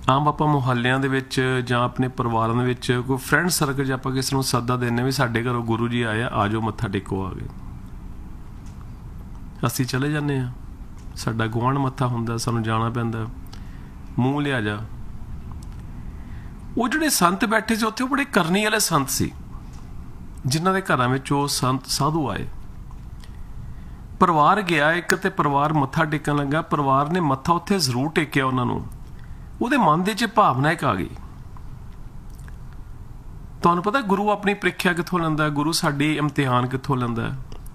ਆਮ ਆਪਾਂ ਮੁਹੱਲਿਆਂ ਦੇ ਵਿੱਚ ਜਾਂ ਆਪਣੇ ਪਰਿਵਾਰਾਂ ਦੇ ਵਿੱਚ ਕੋਈ ਫਰੈਂਡ ਸਰਕਲ 'ਚ ਆਪਾਂ ਕਿਸੇ ਨੂੰ ਸੱਦਾ ਦਿੰਦੇ ਵੀ ਸਾਡੇ ਘਰੋਂ ਗੁਰੂ ਜੀ ਆਏ ਆ ਜਾਓ ਮੱਥਾ ਟੇਕੋ ਆ ਗਏ, ਅਸੀਂ ਚਲੇ ਜਾਂਦੇ ਹਾਂ। ਸਾਡਾ ਗੁਆਂਢ ਮੱਥਾ ਹੁੰਦਾ, ਸਾਨੂੰ ਜਾਣਾ ਪੈਂਦਾ, ਮੂੰਹ ਲਿਆ ਜਾ। ਉਹ ਜਿਹੜੇ ਸੰਤ ਬੈਠੇ ਸੀ ਉੱਥੇ ਉਹ ਬੜੇ ਕਰਨੀ ਵਾਲੇ ਸੰਤ ਸੀ, ਜਿਨ੍ਹਾਂ ਦੇ ਘਰਾਂ ਵਿੱਚ ਉਹ ਸੰਤ ਸਾਧੂ ਆਏ। ਪਰਿਵਾਰ ਗਿਆ ਇੱਕ, ਤੇ ਪਰਿਵਾਰ ਮੱਥਾ ਟੇਕਣ ਲੱਗਾ। ਪਰਿਵਾਰ ਨੇ ਮੱਥਾ ਉੱਥੇ ਜ਼ਰੂਰ ਟੇਕਿਆ, ਉਹਨਾਂ ਨੂੰ ਉਹਦੇ ਮਨ ਦੇ 'ਚ ਭਾਵਨਾ ਇੱਕ ਆ ਗਈ। ਤੁਹਾਨੂੰ ਪਤਾ ਗੁਰੂ ਆਪਣੀ ਪ੍ਰੀਖਿਆ ਕਿੱਥੋਂ ਲੈਂਦਾ, ਗੁਰੂ ਸਾਡੀ ਇਮਤਿਹਾਨ ਕਿੱਥੋਂ ਲੈਂਦਾ।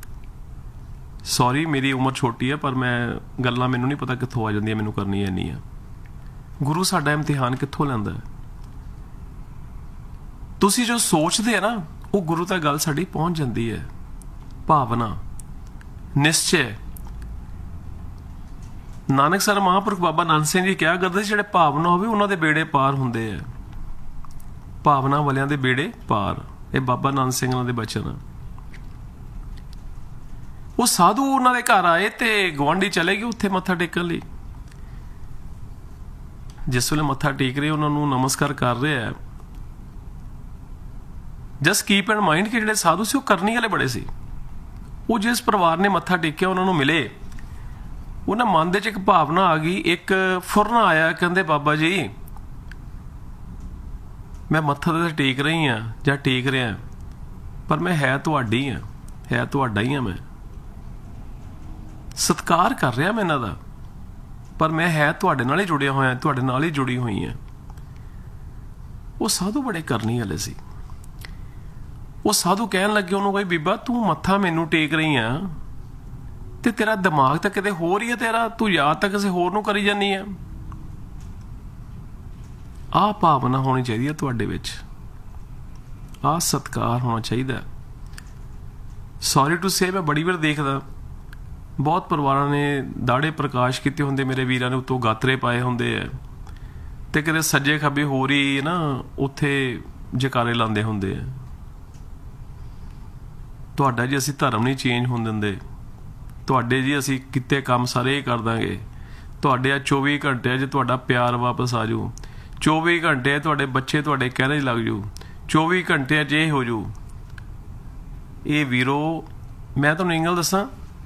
ਸੌਰੀ ਮੇਰੀ ਉਮਰ ਛੋਟੀ ਹੈ, ਪਰ ਮੈਂ ਗੱਲਾਂ ਮੈਨੂੰ ਨਹੀਂ ਪਤਾ ਕਿੱਥੋਂ ਆ ਜਾਂਦੀਆਂ, ਮੈਨੂੰ ਕਰਨੀ ਇੰਨੀ ਆ। ਗੁਰੂ ਸਾਡਾ ਇਮਤਿਹਾਨ ਕਿੱਥੋਂ ਲੈਂਦਾ। ਤੁਸੀਂ ਜੋ ਸੋਚਦੇ ਆ ਨਾ, ਉਹ ਗੁਰੂ ਤੱਕ ਗੱਲ ਸਾਡੀ ਪਹੁੰਚ ਜਾਂਦੀ ਹੈ। ਭਾਵਨਾ, ਨਿਸ਼ਚੈ। ਨਾਨਕਸਰ ਮਹਾਂਪੁਰਖ ਬਾਬਾ ਨਾਨਕ ਸਿੰਘ ਜੀ ਕਿਹਾ ਕਰਦੇ, ਜਿਹੜੇ ਭਾਵਨਾ ਹੋਵੇ ਉਹਨਾਂ ਦੇ ਬੇੜੇ ਪਾਰ ਹੁੰਦੇ ਆ। ਭਾਵਨਾ ਵਾਲਿਆਂ ਦੇ ਬੇੜੇ ਪਾਰ, ਇਹ ਬਾਬਾ ਨਾਨਕ ਸਿੰਘ ਉਹਨਾਂ ਦੇ ਬਚਨ ਆ। ਉਹ ਸਾਧੂ ਉਹਨਾਂ ਦੇ ਘਰ ਆਏ ਤੇ ਗੁਆਂਢੀ ਚਲੇ ਗਏ ਉੱਥੇ ਮੱਥਾ ਟੇਕਣ ਲਈ। ਜਿਸ ਵੇਲੇ ਮੱਥਾ ਟੇਕ ਰਹੇ, ਉਹਨਾਂ ਨੂੰ ਨਮਸਕਾਰ ਕਰ ਰਿਹਾ। ਜਸਟ ਕੀਪ ਇਨ ਮਾਈਂਡ ਕਿ ਜਿਹੜੇ ਸਾਧੂ ਸੀ ਉਹ ਕਰਨੀ ਵਾਲੇ ਬੜੇ ਸੀ। ਉਹ ਜਿਸ ਪਰਿਵਾਰ ਨੇ ਮੱਥਾ ਟੇਕਿਆ ਉਹਨਾਂ ਨੂੰ ਮਿਲੇ, ਉਹਨਾਂ ਮਨ ਦੇ 'ਚ ਇੱਕ ਭਾਵਨਾ ਆ ਗਈ, ਇੱਕ ਫੁਰਨ ਆਇਆ। ਕਹਿੰਦੇ ਬਾਬਾ ਜੀ ਮੈਂ ਮੱਥਾ ਤਾਂ ਟੇਕ ਰਹੀ ਹਾਂ ਜਾਂ ਟੇਕ ਰਿਹਾ, ਪਰ ਮੈਂ ਹੈ ਤੁਹਾਡੀ ਹਾਂ, ਹੈ ਤੁਹਾਡਾ ਹੀ ਹਾਂ। ਮੈਂ ਸਤਿਕਾਰ ਕਰ ਰਿਹਾ ਮੈਂ ਇਹਨਾਂ ਦਾ, ਪਰ ਮੈਂ ਹੈ ਤੁਹਾਡੇ ਨਾਲ ਹੀ ਜੁੜਿਆ ਹੋਇਆ, ਤੁਹਾਡੇ ਨਾਲ ਹੀ ਜੁੜੀ ਹੋਈ ਹਾਂ। ਉਹ ਸਾਧੂ ਬੜੇ ਕਰਨੀ ਵਾਲੇ ਸੀ। ਉਹ ਸਾਧੂ ਕਹਿਣ ਲੱਗੇ ਉਹਨੂੰ, ਕੋਈ ਬੀਬਾ ਤੂੰ ਮੱਥਾ ਮੈਨੂੰ ਟੇਕ ਰਹੀ ਆ ਤੇ ਤੇਰਾ ਦਿਮਾਗ ਤਾਂ ਕਿਤੇ ਹੋਰ ਹੀ ਹੈ, ਤੇਰਾ ਤੂੰ ਯਾਦ ਤਾਂ ਕਿਸੇ ਹੋਰ ਨੂੰ ਕਰੀ ਜਾਂਦੀ ਆ। ਆਹ ਭਾਵਨਾ ਹੋਣੀ ਚਾਹੀਦੀ ਹੈ ਤੁਹਾਡੇ ਵਿੱਚ, ਆਹ ਸਤਿਕਾਰ ਹੋਣਾ ਚਾਹੀਦਾ। ਸੌਰੀ ਟੂ ਸੇ, ਮੈਂ ਬੜੀ ਵਾਰ ਦੇਖਦਾ ਬਹੁਤ ਪਰਿਵਾਰਾਂ ਨੇ ਦਾੜੇ ਪ੍ਰਕਾਸ਼ ਕੀਤੇ ਹੁੰਦੇ, ਮੇਰੇ ਵੀਰਾਂ ਨੇ ਉੱਤੋਂ ਗਾਤਰੇ ਪਾਏ ਹੁੰਦੇ ਆ, ਤੇ ਕਿਤੇ ਸੱਜੇ ਖੱਬੇ ਹੋਰ ਹੀ ਨਾ ਉੱਥੇ ਜਕਾਰੇ ਲਾਉਂਦੇ ਹੁੰਦੇ ਆ। ਤੁਹਾਡਾ ਜੀ ਅਸੀਂ ਧਰਮ ਨਹੀਂ ਚੇਂਜ ਹੋਣ ਦਿੰਦੇ, ਤੁਹਾਡੇ ਜੀ ਅਸੀਂ ਕੀਤੇ ਕੰਮ ਸਾਰੇ ਹੀ ਕਰ ਦਾਂਗੇ, ਤੁਹਾਡੇ ਆ 24 ਘੰਟੇ 'ਚ ਤੁਹਾਡਾ ਪਿਆਰ ਵਾਪਸ ਆ ਜਾਊ, 24 ਘੰਟੇ ਤੁਹਾਡੇ ਬੱਚੇ ਤੁਹਾਡੇ ਕਹਿਣੇ ਲੱਗ ਜਾਊ, 24 ਘੰਟਿਆਂ 'ਚ ਇਹ ਹੋ ਜਾਊ। ਇਹ ਵੀਰੋ ਮੈਂ ਤੁਹਾਨੂੰ ਇੰਗਲ ਦੱਸਾਂ,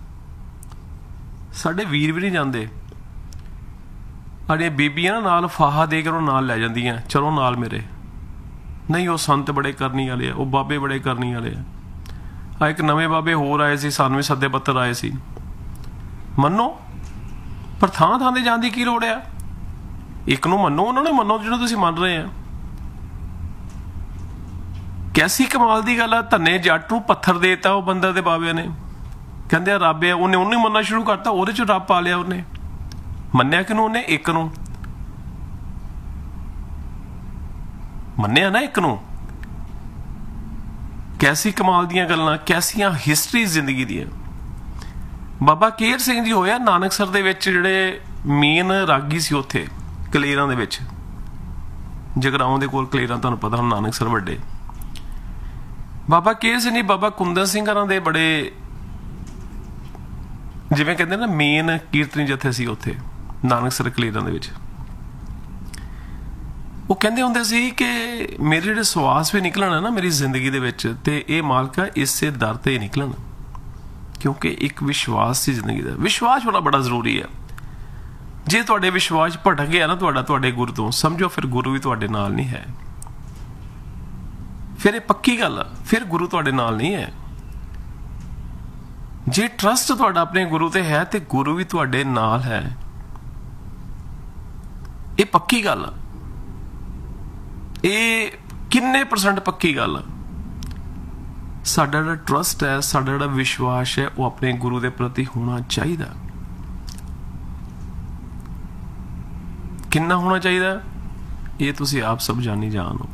ਸਾਡੇ ਵੀਰ ਵੀ ਨਹੀਂ ਜਾਂਦੇ। ਸਾਡੀਆਂ ਬੀਬੀਆਂ ਨਾ ਨਾਲ ਫਾਹਾ ਦੇ ਕੇ ਉਹਨੂੰ ਨਾਲ ਲੈ ਜਾਂਦੀਆਂ, ਚਲੋ ਨਾਲ ਮੇਰੇ। ਨਹੀਂ, ਉਹ ਸੰਤ ਬੜੇ ਕਰਨੀ ਵਾਲੇ ਆ, ਉਹ ਬਾਬੇ ਬੜੇ ਕਰਨੀ ਵਾਲੇ ਆ। ਆ ਇੱਕ ਨਵੇਂ ਬਾਬੇ ਹੋਰ ਆਏ ਸੀ, ਸਾਨੂੰ ਵੀ ਸੱਦੇ ਪੱਤਰ ਆਏ ਸੀ। ਮੰਨੋ, ਪਰ ਥਾਂ ਥਾਂ 'ਤੇ ਜਾਣ ਦੀ ਕੀ ਲੋੜ ਆ। ਇੱਕ ਨੂੰ ਮੰਨੋ, ਉਹਨਾਂ ਨੂੰ ਮੰਨੋ ਜਿਹਨੂੰ ਤੁਸੀਂ ਮੰਨ ਰਹੇ ਆ। ਕੈਸੀ ਕਮਾਲ ਦੀ ਗੱਲ ਆ, ਧੰਨੇ ਜੱਟ ਨੂੰ ਪੱਥਰ ਦੇਤਾ ਉਹ ਬੰਦੇ ਦੇ ਬਾਬਿਆਂ ਨੇ। ਕਹਿੰਦੇ ਆ ਰੱਬ ਆ, ਉਹਨੇ ਉਹਨੂੰ ਮੰਨਣਾ ਸ਼ੁਰੂ ਕਰਤਾ, ਉਹਦੇ 'ਚ ਰੱਬ ਪਾ ਲਿਆ। ਉਹਨੇ ਮੰਨਿਆ ਕਿਹਨੂੰ? ਉਹਨੇ ਇੱਕ ਨੂੰ ਮੰਨਿਆ ਨਾ, ਇੱਕ ਨੂੰ। ਕੈਸੀ ਕਮਾਲ ਦੀਆਂ ਗੱਲਾਂ, ਕੈਸੀਆਂ ਹਿਸਟਰੀ ਜ਼ਿੰਦਗੀ ਦੀਆਂ। ਬਾਬਾ ਕੇਰ ਸਿੰਘ ਜੀ ਹੋਇਆ ਨਾਨਕਸਰ ਦੇ ਵਿੱਚ, ਜਿਹੜੇ ਮੇਨ ਰਾਗੀ ਸੀ ਉੱਥੇ ਕਲੇਰਾਂ ਦੇ ਵਿੱਚ, ਜਗਰਾਉਂ ਦੇ ਕੋਲ ਕਲੇਰਾਂ, ਤੁਹਾਨੂੰ ਪਤਾ ਹੁਣ ਨਾਨਕਸਰ ਵੱਡੇ। ਬਾਬਾ ਕੇਰ ਸਿੰਘ ਜੀ ਬਾਬਾ ਕੁੰਦਨ ਸਿੰਘ ਹਰਾਂ ਦੇ ਬੜੇ, ਜਿਵੇਂ ਕਹਿੰਦੇ ਨਾ ਮੇਨ ਕੀਰਤਨੀ ਜਥੇ ਸੀ ਉੱਥੇ ਨਾਨਕਸਰ ਕਲੇਰਾਂ ਦੇ ਵਿੱਚ। ਉਹ ਕਹਿੰਦੇ ਹੁੰਦੇ ਸੀ ਕਿ ਮੇਰੇ ਜਿਹੜੇ ਸਵਾਸ ਵੀ ਨਿਕਲਣ ਨਾ ਮੇਰੀ ਜ਼ਿੰਦਗੀ ਦੇ ਵਿੱਚ, ਤੇ ਇਹ ਮਾਲਕਾ ਇਸੇ ਦਰ ਤੇ ਨਿਕਲਣ, ਕਿਉਂਕਿ ਇੱਕ ਵਿਸ਼ਵਾਸ ਸੀ ਜ਼ਿੰਦਗੀ ਦਾ। ਵਿਸ਼ਵਾਸ ਹੋਣਾ ਬੜਾ ਜ਼ਰੂਰੀ ਹੈ। ਜੇ ਤੁਹਾਡੇ ਵਿਸ਼ਵਾਸ ਭਟਕ ਗਿਆ ਨਾ ਤੁਹਾਡੇ ਗੁਰੂ ਤੋਂ, ਸਮਝੋ ਫਿਰ ਗੁਰੂ ਵੀ ਤੁਹਾਡੇ ਨਾਲ ਨਹੀਂ ਹੈ। ਫਿਰ ਇਹ ਪੱਕੀ ਗੱਲ ਆ, ਫਿਰ ਗੁਰੂ ਤੁਹਾਡੇ ਨਾਲ ਨਹੀਂ ਹੈ। ਜੇ ਟਰਸਟ ਤੁਹਾਡਾ ਆਪਣੇ ਗੁਰੂ ਤੇ ਹੈ ਤੇ ਗੁਰੂ ਵੀ ਤੁਹਾਡੇ ਨਾਲ ਹੈ, ਇਹ ਪੱਕੀ ਗੱਲ ਆ। ਇਹ ਕਿੰਨੇ % ਪੱਕੀ ਗੱਲ ਆ। ਸਾਡਾ ਜਿਹੜਾ ਟਰਸਟ ਹੈ, ਸਾਡਾ ਜਿਹੜਾ ਵਿਸ਼ਵਾਸ ਹੈ, ਉਹ ਆਪਣੇ ਗੁਰੂ ਦੇ ਪ੍ਰਤੀ ਹੋਣਾ ਚਾਹੀਦਾ। ਕਿੰਨਾ ਹੋਣਾ ਚਾਹੀਦਾ, ਇਹ ਤੁਸੀਂ ਆਪ ਸਭ ਜਾਣੀ ਜਾਣੋ।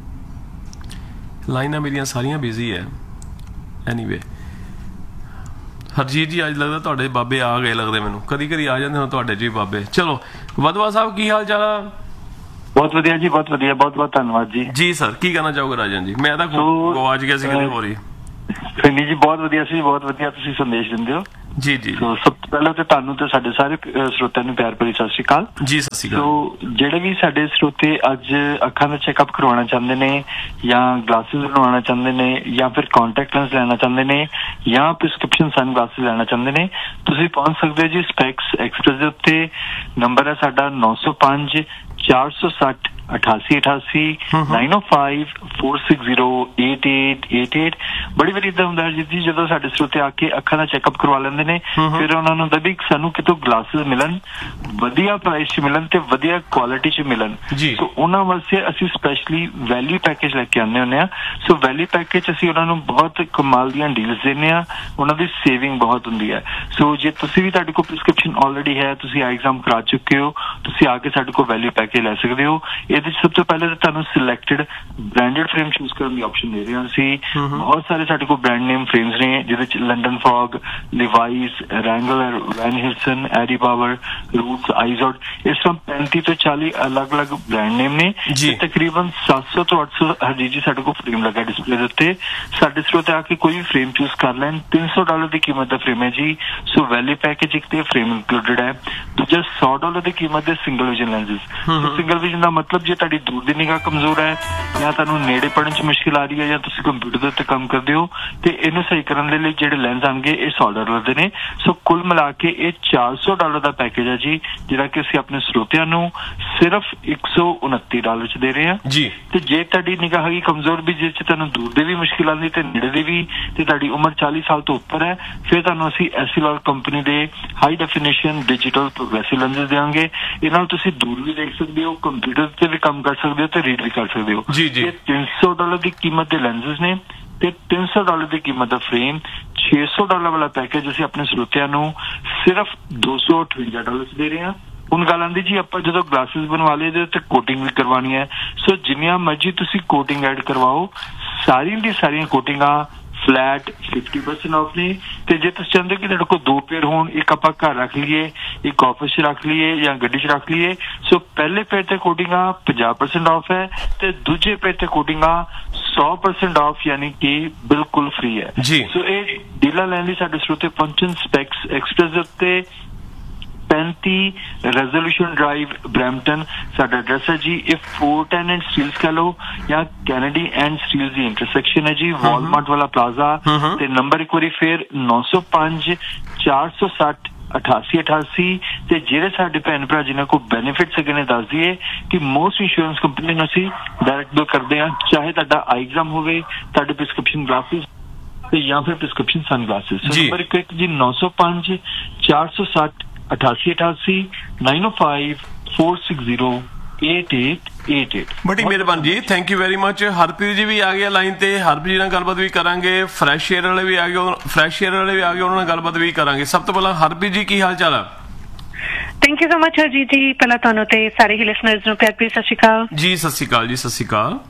ਲਾਈਨਾਂ ਮੇਰੀਆਂ ਸਾਰੀਆਂ ਬਿਜ਼ੀ ਹੈ। ਐਨੀਵੇ, ਹਰਜੀਤ ਜੀ ਅੱਜ ਲੱਗਦਾ ਤੁਹਾਡੇ ਬਾਬੇ ਆ ਗਏ, ਲੱਗਦੇ ਮੈਨੂੰ। ਕਦੀ ਕਦੀ ਆ ਜਾਂਦੇ ਹੁਣ ਤੁਹਾਡੇ ਜੀ ਬਾਬੇ। ਚਲੋ, ਵਧਵਾ ਸਾਹਿਬ ਕੀ ਹਾਲ ਚਾਲ ਆ? ਬਹੁਤ ਵਧੀਆ ਜੀ, ਬਹੁਤ ਵਧੀਆ, ਬਹੁਤ ਬਹੁਤ ਧੰਨਵਾਦ ਜੀ। ਜੀ ਸਰ, ਕੀ ਕਹਿਣਾ ਚਾਹੋਗੇ ਰਾਜਨ ਜੀ? ਮੈਂ ਤਾਂ ਗਵਾਚ ਗਿਆ ਸੀ ਕਿਤੇ ਹੋਰ ਹੀ। ਨਹੀਂ ਜੀ, ਬਹੁਤ ਵਧੀਆ ਸੀ, ਬਹੁਤ ਵਧੀਆ ਤੁਸੀਂ ਸੰਦੇਸ਼ ਦਿੰਦੇ ਹੋ। ਜੀ ਜੀ ਸੋ ਸਭ ਤੋਂ ਪਹਿਲਾਂ ਤੇ ਤੁਹਾਨੂੰ ਤੇ ਸਾਡੇ ਸਾਰੇ ਸਰੋਤਿਆਂ ਨੂੰ ਪਿਆਰ ਭਰੀ ਸਤਿ ਸ਼੍ਰੀ ਅਕਾਲ ਜੀ। ਸਤਿ ਸ਼੍ਰੀ ਅਕਾਲ। ਸੋ ਜਿਹੜੇ ਵੀ ਸਾਡੇ ਸਰੋਤੇ ਅੱਜ ਅੱਖਾਂ ਦਾ ਚੈੱਕਅਪ ਕਰਵਾਉਣਾ ਚਾਹੁੰਦੇ ਨੇ ਜਾਂ ਗਲਾਸਿਸ ਬਣਵਾਉਣਾ ਚਾਹੁੰਦੇ ਨੇ ਜਾਂ ਫਿਰ ਕੰਟੈਕਟ ਲੈਂਸ ਲੈਣਾ ਚਾਹੁੰਦੇ ਨੇ ਜਾਂ ਪ੍ਰਿਸਕ੍ਰਿਪਸ਼ਨ ਸਨ ਗਲਾਸਿਸ ਲੈਣਾ ਚਾਹੁੰਦੇ ਨੇ, ਤੁਸੀਂ ਪਹੁੰਚ ਸਕਦੇ ਹੋ ਜੀ ਸਪੈਕਸ ਐਕਸਪ੍ਰੈਸ ਦੇ ਉੱਤੇ। ਨੰਬਰ ਹੈ ਸਾਡਾ 905 460 8888 905 460 8888। ਬੜੀ ਵਾਰੀ ਇਦਾਂ ਹੁੰਦਾ ਹੈ ਜੀ ਜਦੋਂ ਸਾਡੇ ਸਰੋਤੇ ਆ ਕੇ ਅੱਖਾਂ ਦਾ ਚੈੱਕਅਪ ਕਰਵਾ ਲੈਂਦੇ ਨੇ, ਫਿਰ ਉਹਨਾਂ ਨੂੰ ਹੁੰਦਾ ਵੀ ਸਾਨੂੰ ਕਿਤੋਂ ਗਲਾਸਿਸ ਮਿਲਣ, ਵਧੀਆ ਪ੍ਰਾਈਸ 'ਚ ਮਿਲਣ ਤੇ ਵਧੀਆ ਕੁਆਲਿਟੀ 'ਚ ਮਿਲਣ। ਸੋ ਉਹਨਾਂ ਵਾਸਤੇ ਅਸੀਂ ਸਪੈਸ਼ਲੀ ਵੈਲਿਊ ਪੈਕੇਜ ਲੈ ਕੇ ਆਉਂਦੇ ਹੁੰਦੇ ਹਾਂ। ਸੋ ਵੈਲਿਊ ਪੈਕੇਜ ਅਸੀਂ ਉਹਨਾਂ ਨੂੰ ਬਹੁਤ ਕਮਾਲ ਦੀਆਂ ਡੀਲਸ ਦਿੰਦੇ ਹਾਂ, ਉਹਨਾਂ ਦੀ ਸੇਵਿੰਗ ਬਹੁਤ ਹੁੰਦੀ ਹੈ। ਸੋ ਜੇ ਤੁਸੀਂ ਵੀ ਤੁਹਾਡੇ ਕੋਲ ਪ੍ਰਿਸਕ੍ਰਿਪਸ਼ਨ ਆਲਰੇਡੀ ਹੈ, ਤੁਸੀਂ ਆਈ ਐਗਜ਼ਾਮ ਕਰਾ ਚੁੱਕੇ ਹੋ, ਤੁਸੀਂ ਆ ਕੇ ਸਾਡੇ ਕੋਲ ਵੈਲਿਊ ਪੈਕੇਜ ਲੈ ਸਕਦੇ ਹੋ। ਇਹਦੇ ਸਭ ਤੋਂ ਪਹਿਲੇ ਤਾਂ ਤੁਹਾਨੂੰ ਸਿਲੈਕਟਡ ਬ੍ਰਾਂਡਡ ਫਰੇਮ ਚੂਜ਼ ਕਰਨ ਦੀ ਆਪਸ਼ਨ ਦੇ ਰਹੇ ਹਾਂ ਅਸੀਂ। ਬਹੁਤ ਸਾਰੇ ਸਾਡੇ ਕੋਲ ਬ੍ਰਾਂਡ ਨੇਮ ਫਰੇਮਸ ਨੇ ਜਿਹਦੇ ਚ London fog, ਲਿਵਾਈਸ, Wrangler, van ਹਿਲਸਨ, Airy power, roots, ਆਈਜ਼ੋਡ, ਇਸ ਤਰ੍ਹਾਂ 35 ਤੋਂ 40 ਅਲੱਗ-ਅਲੱਗ ਬ੍ਰਾਂਡ ਨੇਮ ਨੇ ਤੇ ਤਕਰੀਬਨ 700 ਤੋਂ 800 ਹਰਜੀਤ ਜੀ ਸਾਡੇ ਕੋਲ ਫਰੇਮ ਲੱਗਾ ਡਿਸਪਲੇ ਦੇ ਉੱਤੇ। ਸਾਡੇ ਸਰੋਤੇ ਆ ਕੇ ਕੋਈ ਵੀ ਫਰੇਮ ਚੂਜ਼ ਕਰ ਲੈਣ। $300 ਦੀ ਕੀਮਤ ਦਾ ਫਰੇਮ ਹੈ ਜੀ। ਸੋ ਵੈਲਿਊ ਪੈਕੇਜ ਇੱਕ ਤੇ ਫਰੇਮ ਇਨਕਲੂਡਡ ਹੈ, ਦੂਜਾ $100 ਦੀ ਕੀਮਤ ਦੇ ਸਿੰਗਲ ਵਿਜ਼ਨ ਲੈਂਸਿਸ। ਸਿੰਗਲ ਵਿਜ਼ਨ ਦਾ ਮਤਲਬ ਜੇ ਤੁਹਾਡੀ ਦੂਰ ਦੀ ਨਿਗਾਹ ਕਮਜ਼ੋਰ ਹੈ ਜਾਂ ਤੁਹਾਨੂੰ ਨੇੜੇ ਪੜਨ 'ਚ ਮੁਸ਼ਕਿਲ ਆ ਰਹੀ ਹੈ ਜਾਂ ਤੁਸੀਂ ਕੰਪਿਊਟਰ ਦੇ ਉੱਤੇ ਕੰਮ ਕਰਦੇ ਹੋ ਤੇ ਇਹਨੂੰ ਸਹੀ ਕਰਨ ਦੇ ਲਈ ਜਿਹੜੇ ਲੈਂਸ ਆਣਗੇ ਇਹ $100 ਦੇ ਨੇ। ਸੋ ਕੁੱਲ ਮਿਲਾ ਕੇ ਇਹ $400 ਦਾ ਪੈਕੇਜ ਹੈ ਜੀ, ਜਿਹੜਾ ਕਿ ਅਸੀਂ ਆਪਣੇ ਸਰੋਤਿਆਂ ਨੂੰ ਸਿਰਫ $129 'ਚ ਦੇ ਰਹੇ ਹਾਂ ਜੀ। ਤੇ ਜੇ ਤੁਹਾਡੀ ਨਿਗਾਹ ਹੈਗੀ ਕਮਜ਼ੋਰ ਵੀ, ਜਿਸ 'ਚ ਤੁਹਾਨੂੰ ਦੂਰ ਦੇ ਵੀ ਮੁਸ਼ਕਿਲ ਆਉਂਦੀ ਤੇ ਨੇੜੇ ਦੇ ਵੀ, ਤੇ ਤੁਹਾਡੀ ਉਮਰ 40 ਸਾਲ ਤੋਂ ਉੱਪਰ ਹੈ, ਫਿਰ ਤੁਹਾਨੂੰ ਅਸੀਂ ਐਸਸੀਲਰ ਕੰਪਨੀ ਦੇ ਹਾਈ ਡੈਫੀਨੇਸ਼ਨ ਡਿਜੀਟਲ ਪ੍ਰੋਗਰੈਸਿਵ ਲੈਂਸਿਸ ਦੇਵਾਂਗੇ। ਇਹਨਾਂ ਨਾਲ ਤੁਸੀਂ ਦੂਰ ਵੀ ਦੇਖ ਸਕਦੇ ਹੋ, ਕੰਪਿਊਟਰ ਤੇ ਵੀ ਕੰਮ ਕਰ ਸਕਦੇ ਹੋ ਤੇ ਰੀਡ ਵੀ ਕਰ ਸਕਦੇ ਹੋ। ਇਹ $300 ਦੀ ਕੀਮਤ ਦੇ ਲੈਂਸਿਸ ਨੇ ਤੇ $300 ਦੀ ਕੀਮਤ ਦਾ ਫਰੇਮ। $600 ਵਾਲਾ ਪੈਕੇਜ ਅਸੀਂ ਆਪਣੇ ਸਰੋਤਿਆਂ ਨੂੰ ਸਿਰਫ $258 ਦੇ ਰਹੇ ਹਾਂ। ਹੁਣ ਗੱਲ ਆਉਂਦੀ ਜੀ ਆਪਾਂ ਜਦੋਂ ਗਲਾਸਿਸ ਬਣਵਾ ਲਏ ਇਹਦੇ ਉੱਤੇ ਕੋਟਿੰਗ ਵੀ ਕਰਵਾਉਣੀ ਹੈ। ਸੋ ਜਿੰਨੀਆਂ ਮਰਜ਼ੀ ਤੁਸੀਂ ਕੋਟਿੰਗ ਐਡ ਕਰਵਾਓ, ਸਾਰੀਆਂ ਦੀ ਸਾਰੀਆਂ ਕੋਟਿੰਗਾਂ ਫਲੈਟ 50% ਆਫ ਨੇ। ਤੇ ਜੇ ਤੁਸੀਂ ਚਾਹੁੰਦੇ ਕਿ ਤੁਹਾਡੇ ਕੋਲ 2 ਪੇਅਰ ਹੋਣ, ਇੱਕ ਆਪਾਂ ਘਰ ਰੱਖ ਲਈਏ, ਇੱਕ ਆਫਿਸ 'ਚ ਰੱਖ ਲਈਏ ਜਾਂ ਗੱਡੀ 'ਚ ਰੱਖ ਲਈਏ, ਸੋ ਪਹਿਲੇ ਪੇਅਰ ਤੇ ਕੋਟਿੰਗਾਂ 50% ਆਫ ਹੈ ਤੇ ਦੂਜੇ ਪੇਅਰ ਤੇ ਕੋਟਿੰਗਾਂ 100% ਆਫ, ਯਾਨੀ ਕਿ ਬਿਲਕੁਲ ਫ੍ਰੀ ਹੈ। ਸੋ ਇਹ ਡੀਲਾਂ ਲੈਣ ਲਈ ਸਾਡੇ ਸਰੋਤੇ ਪਹੁੰਚਣ ਸਪੈਕਸ ਐਕਸਪ੍ਰੈਸ ਦੇ ਉੱਤੇ 35 ਰੈਜ਼ੋਲੂਸ਼ਨ ਡਰਾਈਵ ਬਰੈਂਪਟਨ ਸਾਡਾ ਐਡਰੈਸ ਹੈ ਜੀ। ਇਹ 410 ਐਂਡ ਸਟੀਲਸ ਕਹ ਲਓ ਜਾਂ Kennedy and Steeles the intersection ਹੈ ਜੀ, ਵਾਲਮਾਰਟ ਵਾਲਾ ਪਲਾਜ਼ਾ। ਤੇ ਨੰਬਰ ਇੱਕ ਵਾਰੀ ਫੇਰ 905 460 8888। ਤੇ ਜਿਹੜੇ ਸਾਡੇ ਭੈਣ ਭਰਾ ਜਿਨ੍ਹਾਂ ਕੋਲ ਬੈਨੀਫਿਟਸ ਹੈਗੇ ਨੇ, ਦੱਸ ਦਈਏ ਕਿ ਮੋਸਟ ਇੰਸ਼ੋਰੈਂਸ ਕੰਪਨੀ ਨੂੰ ਅਸੀਂ ਡਾਇਰੈਕਟ ਬਿਲ ਕਰਦੇ ਹਾਂ, ਚਾਹੇ ਤੁਹਾਡਾ ਆਈ ਐਗਜ਼ਾਮ ਹੋਵੇ, ਤੁਹਾਡੇ ਪ੍ਰਿਸਕ੍ਰਿਪਸ਼ਨ ਗਲਾਸਿਸ ਤੇ ਜਾਂ ਫਿਰ ਪ੍ਰਿਸਕ੍ਰਿਪਸ਼ਨ ਸਨ ਗਲਾਸਿਸ। ਨੰਬਰ ਇੱਕ ਜੀ 905 460 8888 905 460 8888। ਬੜੀ ਮਿਹਰਬਾਨੀ ਜੀ, thank you very much. Harpreet ji ਵੀ ਆ ਗਿਆ ਲਾਈਨ ਤੇ, ਹਰਪ੍ਰੀਤ ਜੀ ਨਾਲ ਗੱਲਬਾਤ ਵੀ ਕਰਾਂਗੇ। ਫਰੈਸ਼ ਏਅਰ ਵਾਲੇ ਵੀ ਆ ਗਏ, ਉਹਨਾਂ ਨਾਲ ਗੱਲਬਾਤ ਵੀ ਕਰਾਂਗੇ। ਸਭ ਤੋਂ ਪਹਿਲਾਂ ਹਰਪ੍ਰੀਤ ਜੀ, ਕੀ ਹਾਲ ਚਾਲ ਆ? Thank you so much Harjeet ਜੀ, ਪਹਿਲਾਂ ਤੁਹਾਨੂੰ ਤੇ ਸਾਰੇ ਹੀ ਲਿਸਨਰਸ ਨੂੰ ਪਿਆਰ ਭਰੀ ਸਤਿ ਸ਼੍ਰੀ ਅਕਾਲ ਜੀ। ਸਤਿ ਸ਼੍ਰੀ ਅਕਾਲ ਜੀ। ਸਤਿ ਸ਼੍ਰੀ ਅਕਾਲ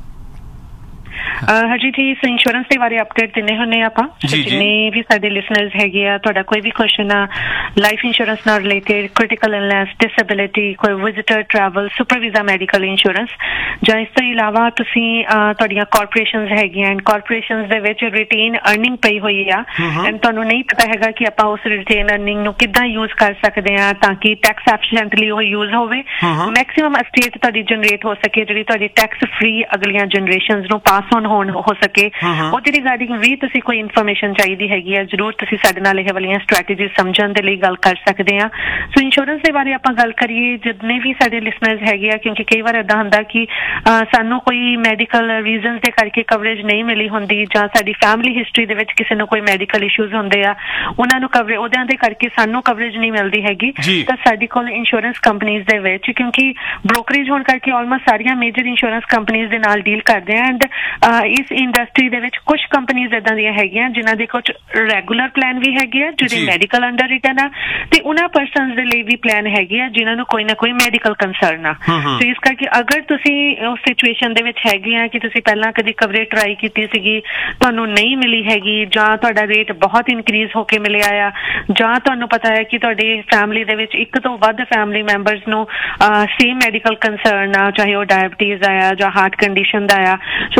ਹਰਜੀਤ ਜੀ। ਇੰਸ਼ੋਰੈਂਸ ਦੇ ਬਾਰੇ ਅਪਡੇਟ ਦਿੰਦੇ ਹੁੰਦੇ ਆਪਾਂ, ਜਿੰਨੇ ਵੀ ਸਾਡੇ ਲਿਸਨਰਸ ਹੈਗੇ ਆ, ਤੁਹਾਡਾ ਕੋਈ ਵੀ ਕੁਐਸਚਨ ਆ ਲਾਈਫ ਇੰਸ਼ੋਰੈਂਸ ਨਾਲ ਰਿਲੇਟਡ, ਕ੍ਰਿਟੀਕਲ ਇਲਨੈਸ, ਡਿਸੇਬਿਲਿਟੀ, ਕੋਈ visitor travel, super visa medical insurance, ਜਾਂ ਇਸ ਤੋਂ ਇਲਾਵਾ ਤੁਸੀਂ ਤੁਹਾਡੀਆਂ ਕਾਰਪੋਰੇਸ਼ਨਸ ਹੈਗੀਆਂ ਐਂਡ ਕਾਰਪੋਰੇਸ਼ਨਸ ਦੇ ਵਿੱਚ ਰਿਟੇਨ ਅਰਨਿੰਗ ਪਈ ਹੋਈ ਆ ਐਂਡ ਤੁਹਾਨੂੰ ਨਹੀਂ ਪਤਾ ਹੈਗਾ ਕਿ ਆਪਾਂ ਉਸ ਰਿਟੇਨ ਅਰਨਿੰਗ ਨੂੰ ਕਿੱਦਾਂ ਯੂਜ਼ ਕਰ ਸਕਦੇ ਆ ਤਾਂ ਕਿ ਟੈਕਸ ਐਫੀਸ਼ੀਐਂਟਲੀ ਉਹ ਯੂਜ਼ ਹੋਵੇ, ਮੈਕਸਿਮਮ ਅਸਟੇਟ ਤੁਹਾਡੀ ਜਨਰੇਟ ਹੋ ਸਕੇ, ਜਿਹੜੀ ਤੁਹਾਡੀ ਟੈਕਸ ਫ੍ਰੀ ਅਗਲੀਆਂ ਜਨਰੇਸ਼ਨਸ ਨੂੰ ਪਾਸ ਔਨ ਹੋ ਸਕੇ, ਉਹਦੇ ਰਿਗਾਰਡਿੰਗ ਵੀ ਤੁਸੀਂ ਕੋਈ ਇਨਫੋਰਮੇਸ਼ਨ ਚਾਹੀਦੀ ਹੈਗੀ ਆ, ਜ਼ਰੂਰ ਤੁਸੀਂ ਸਾਡੇ ਨਾਲ ਇਹ ਵਾਲੀਆਂ ਸਟ੍ਰੈਟੇਜੀ ਸਮਝਣ ਦੇ ਲਈ ਗੱਲ ਕਰ ਸਕਦੇ ਆ। ਸੋ ਇੰਸ਼ੋਰੈਂਸ ਦੇ ਬਾਰੇ ਆਪਾਂ ਗੱਲ ਕਰੀਏ, ਜਿੰਨੇ ਵੀ ਸਾਡੇ ਲਿਸਨਰਸ ਹੈਗੇ ਆ, ਕਿਉਂਕਿ ਕਈ ਵਾਰ ਏਦਾਂ ਹੁੰਦਾ ਕਿ ਸਾਨੂੰ ਕੋਈ ਮੈਡੀਕਲ ਰੀਜ਼ਨਸ ਦੇ ਕਰਕੇ ਕਵਰੇਜ ਨਹੀਂ ਮਿਲੀ ਹੁੰਦੀ, ਜਾਂ ਸਾਡੀ ਫੈਮਿਲੀ ਹਿਸਟਰੀ ਦੇ ਵਿੱਚ ਕਿਸੇ ਨੂੰ ਕੋਈ ਮੈਡੀਕਲ ਇਸ਼ੂਜ਼ ਹੁੰਦੇ ਆ, ਉਹਨਾਂ ਨੂੰ ਕਵਰੇਜ, ਉਹਦਿਆਂ ਦੇ ਕਰਕੇ ਸਾਨੂੰ ਕਵਰੇਜ ਨਹੀਂ ਮਿਲਦੀ ਹੈਗੀ। ਤਾਂ ਸਾਡੇ ਕੋਲ ਇੰਸ਼ੋਰੈਂਸ ਕੰਪਨੀਜ਼ ਦੇ ਵਿੱਚ, ਕਿਉਂਕਿ ਬ੍ਰੋਕਰੇਜ ਹੋਣ ਕਰਕੇ ਆਲਮੋਸਟ ਸਾਰੀਆਂ ਮੇਜਰ ਇੰਸ਼ੋਰੈਂਸ ਕੰਪਨੀਜ਼ ਦੇ ਨਾਲ ਡੀਲ ਕਰਦੇ ਆ ਐਂਡ ਇਸ ਇੰਡਸਟਰੀ ਦੇ ਵਿੱਚ ਕੁਝ ਕੰਪਨੀਜ਼ ਏਦਾਂ ਦੀਆਂ ਹੈਗੀਆਂ ਜਿਨ੍ਹਾਂ ਦੇ ਕੁਝ ਰੈਗੂਲਰ ਪਲਾਨ ਵੀ ਹੈਗੇ ਆ ਜਿਹੜੇ ਮੈਡੀਕਲ ਅੰਡਰ ਰਿਟਨ ਆ, ਤੇ ਉਹਨਾਂ ਪਰਸਨਸ ਦੇ ਲਈ ਵੀ ਪਲਾਨ ਹੈਗੇ ਆ ਜਿਨ੍ਹਾਂ ਨੂੰ ਕੋਈ ਨਾ ਕੋਈ ਮੈਡੀਕਲ ਕੰਸਰਨ ਆ। ਸੋ ਇਸ ਕਰਕੇ ਅਗਰ ਤੁਸੀਂ ਉਸ ਸਿਚੁਏਸ਼ਨ ਦੇ ਵਿੱਚ ਹੈਗੇ ਆ ਕਿ ਤੁਸੀਂ ਪਹਿਲਾਂ ਕਦੀ ਕਵਰੇਜ ਟਰਾਈ ਕੀਤੀ ਸੀਗੀ, ਤੁਹਾਨੂੰ ਨਹੀਂ ਮਿਲੀ ਹੈਗੀ, ਜਾਂ ਤੁਹਾਡਾ ਰੇਟ ਬਹੁਤ ਇਨਕਰੀਜ਼ ਹੋ ਕੇ ਮਿਲਿਆ ਆ, ਜਾਂ ਤੁਹਾਨੂੰ ਪਤਾ ਹੈ ਕਿ ਤੁਹਾਡੀ ਫੈਮਿਲੀ ਦੇ ਵਿੱਚ ਇੱਕ ਤੋਂ ਵੱਧ ਫੈਮਿਲੀ ਮੈਂਬਰਸ ਨੂੰ ਸੇਮ ਮੈਡੀਕਲ ਕੰਸਰਨ ਆ, ਚਾਹੇ ਉਹ ਡਾਇਬਟੀਜ਼ ਆ ਜਾਂ ਹਾਰਟ ਕੰਡੀਸ਼ਨ ਦਾ ਆ, ਸੋ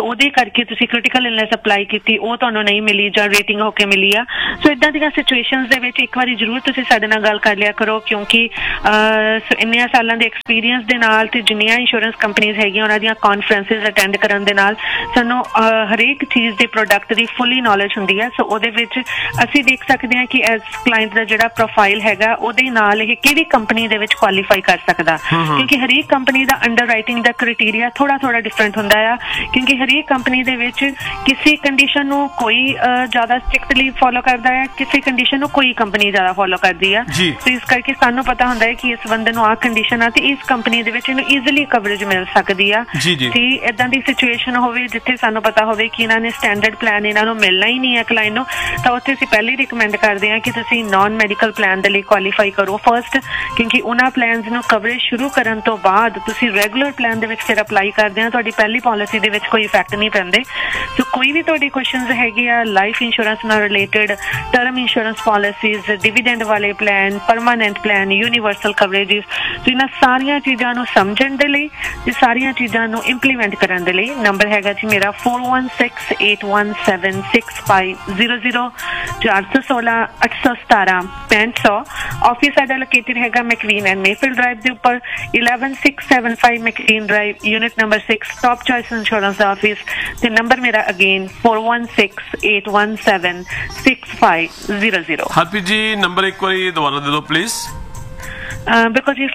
ਸੋ ਉਹਦੇ ਕਰਕੇ ਤੁਸੀਂ ਕ੍ਰਿਟੀਕਲ ਇਲਨੈਸ ਅਪਲਾਈ ਕੀਤੀ, ਉਹ ਤੁਹਾਨੂੰ ਨਹੀਂ ਮਿਲੀ ਜਾਂ ਰੇਟਿੰਗ ਹੋ ਕੇ ਮਿਲੀ ਆ। ਸੋ ਇਦਾਂ ਦੀਆਂ ਸਿਚੁਏਸ਼ਨਸ ਦੇ ਵਿੱਚ ਇੱਕ ਵਾਰੀ ਜ਼ਰੂਰ ਤੁਸੀਂ ਸਾਡੇ ਨਾਲ ਗੱਲ ਕਰ ਲਿਆ ਕਰੋ, ਕਿਉਂਕਿ ਇੰਨਿਆਂ ਸਾਲਾਂ ਦੇ ਐਕਸਪੀਰੀਅੰਸ ਦੇ ਨਾਲ ਤੇ ਜਿੰਨੀਆਂ ਇੰਸ਼ੋਰੈਂਸ ਕੰਪਨੀਆਂ ਹੈਗੀਆਂ ਉਹਨਾਂ ਦੀਆਂ ਕਾਨਫਰੰਸਿਸ ਅਟੈਂਡ ਕਰਨ ਦੇ ਨਾਲ ਸਾਨੂੰ ਹਰੇਕ ਚੀਜ਼ ਦੇ ਪ੍ਰੋਡਕਟ ਦੀ ਫੁੱਲੀ ਨੌਲੇਜ ਹੁੰਦੀ ਹੈ। ਸੋ ਉਹਦੇ ਵਿੱਚ ਅਸੀਂ ਦੇਖ ਸਕਦੇ ਹਾਂ ਕਿ ਐਜ਼ ਕਲਾਇੰਟ ਦਾ ਜਿਹੜਾ ਪ੍ਰੋਫਾਈਲ ਹੈਗਾ ਉਹਦੇ ਨਾਲ ਇਹ ਕਿਹੜੀ ਕੰਪਨੀ ਦੇ ਵਿੱਚ ਕੁਆਲੀਫਾਈ ਕਰ ਸਕਦਾ, ਕਿਉਂਕਿ ਹਰੇਕ ਕੰਪਨੀ ਦਾ ਅੰਡਰ ਰਾਈਟਿੰਗ ਦਾ ਕ੍ਰਾਈਟੇਰੀਆ ਥੋੜਾ ਡਿਫਰੈਂਟ ਹੁੰਦਾ ਆ, ਕਿਉਂਕਿ ਹਰੇਕ ਕੰਪਨੀ ਦੇ ਵਿੱਚ ਕਿਸੇ ਕੰਡੀਸ਼ਨ ਨੂੰ ਕੋਈ ਜ਼ਿਆਦਾ ਸਟ੍ਰਿਕਟਲੀ ਫੋਲੋ ਕਰਦਾ ਹੈ, ਕਿਸੇ ਕੰਡੀਸ਼ਨ ਨੂੰ ਕੋਈ ਕੰਪਨੀ ਜ਼ਿਆਦਾ ਫੋਲੋ ਕਰਦੀ ਆ। ਸੋ ਇਸ ਕਰਕੇ ਸਾਨੂੰ ਪਤਾ ਹੁੰਦਾ ਹੈ ਕਿ ਇਸ ਬੰਦੇ ਨੂੰ ਆਹ ਕੰਡੀਸ਼ਨ ਆ ਤੇ ਇਸ ਕੰਪਨੀ ਦੇ ਵਿੱਚ ਇਹਨੂੰ ਈਜ਼ੀਲੀ ਕਵਰੇਜ ਮਿਲ ਸਕਦੀ ਆ। ਤੇ ਏਦਾਂ ਦੀ ਸਿਚੁਏਸ਼ਨ ਹੋਵੇ ਜਿੱਥੇ ਸਾਨੂੰ ਪਤਾ ਹੋਵੇ ਕਿ ਇਹਨਾਂ ਨੇ ਸਟੈਂਡਰਡ ਪਲਾਨ ਇਹਨਾਂ ਨੂੰ ਮਿਲਣਾ ਹੀ ਨਹੀਂ ਹੈ ਕਲਾਇੰਟ ਨੂੰ, ਤਾਂ ਉੱਥੇ ਅਸੀਂ ਪਹਿਲੇ ਰਿਕਮੈਂਡ ਕਰਦੇ ਹਾਂ ਕਿ ਤੁਸੀਂ ਨਾਨ ਮੈਡੀਕਲ ਪਲਾਨ ਦੇ ਲਈ ਕੁਆਲੀਫਾਈ ਕਰੋ ਫਸਟ, ਕਿਉਂਕਿ ਉਹਨਾਂ ਪਲਾਨਸ ਨੂੰ ਕਵਰੇਜ ਸ਼ੁਰੂ ਕਰਨ ਤੋਂ ਬਾਅਦ ਤੁਸੀਂ ਰੈਗੂਲਰ ਪਲਾਨ ਦੇ ਵਿੱਚ ਫਿਰ ਅਪਲਾਈ ਕਰਦੇ ਆ, ਤੁਹਾਡੀ ਪਹਿਲੀ ਪਾਲਿਸੀ ਦੇ ਵਿੱਚ ਕੋਈ ਇਫੈਕਟ ਨਹੀਂ ਪੈਂਦੇ। ਸੋ ਕੋਈ ਵੀ ਤੁਹਾਡੀ ਕੁਐਸਚਨਸ ਹੈਗੇ ਆ ਲਾਈਫ ਇੰਸ਼ੋਰੈਂਸ ਨਾਲ related, term insurance policies, dividend ਵਾਲੇ ਪਲਾਨ, ਪਰਮਾਨੈਂਟ ਪਲਾਨ, ਯੂਨੀਵਰਸਲ ਕਵਰੇਜਿਸ, ਸੋ ਇਹਨਾਂ ਸਾਰੀਆਂ ਚੀਜ਼ਾਂ ਨੂੰ ਸਮਝਣ ਦੇ ਲਈ ਤੇ ਸਾਰੀਆਂ ਚੀਜ਼ਾਂ ਨੂੰ ਇੰਪਲੀਮੈਂਟ ਕਰਨ ਦੇ ਲਈ ਨੰਬਰ ਹੈਗਾ ਜੀ ਮੇਰਾ 4168176500 416-817-6500। ਆਫਿਸ ਸਾਡਾ ਲੋਕੇਟਡ ਹੈਗਾ ਮੈਕਵੀਨ ਐਂਡ ਮੇਫੀਲਡ ਡਰਾਈਵ ਦੇ ਉੱਪਰ 11675 ਮੈਕਵੀਨ drive, unit number 6, top choice insurance office. ਤੇ ਨੰਬਰ ਮੇਰਾ ਅਗੇਨ 4168176500। ਹਰਪ੍ਰੀਤ ਜੀ ਨੰਬਰ ਇੱਕ ਵਾਰੀ ਦੁਬਾਰਾ ਦੇ ਦਿਓ ਪਲੀਜ਼। because it's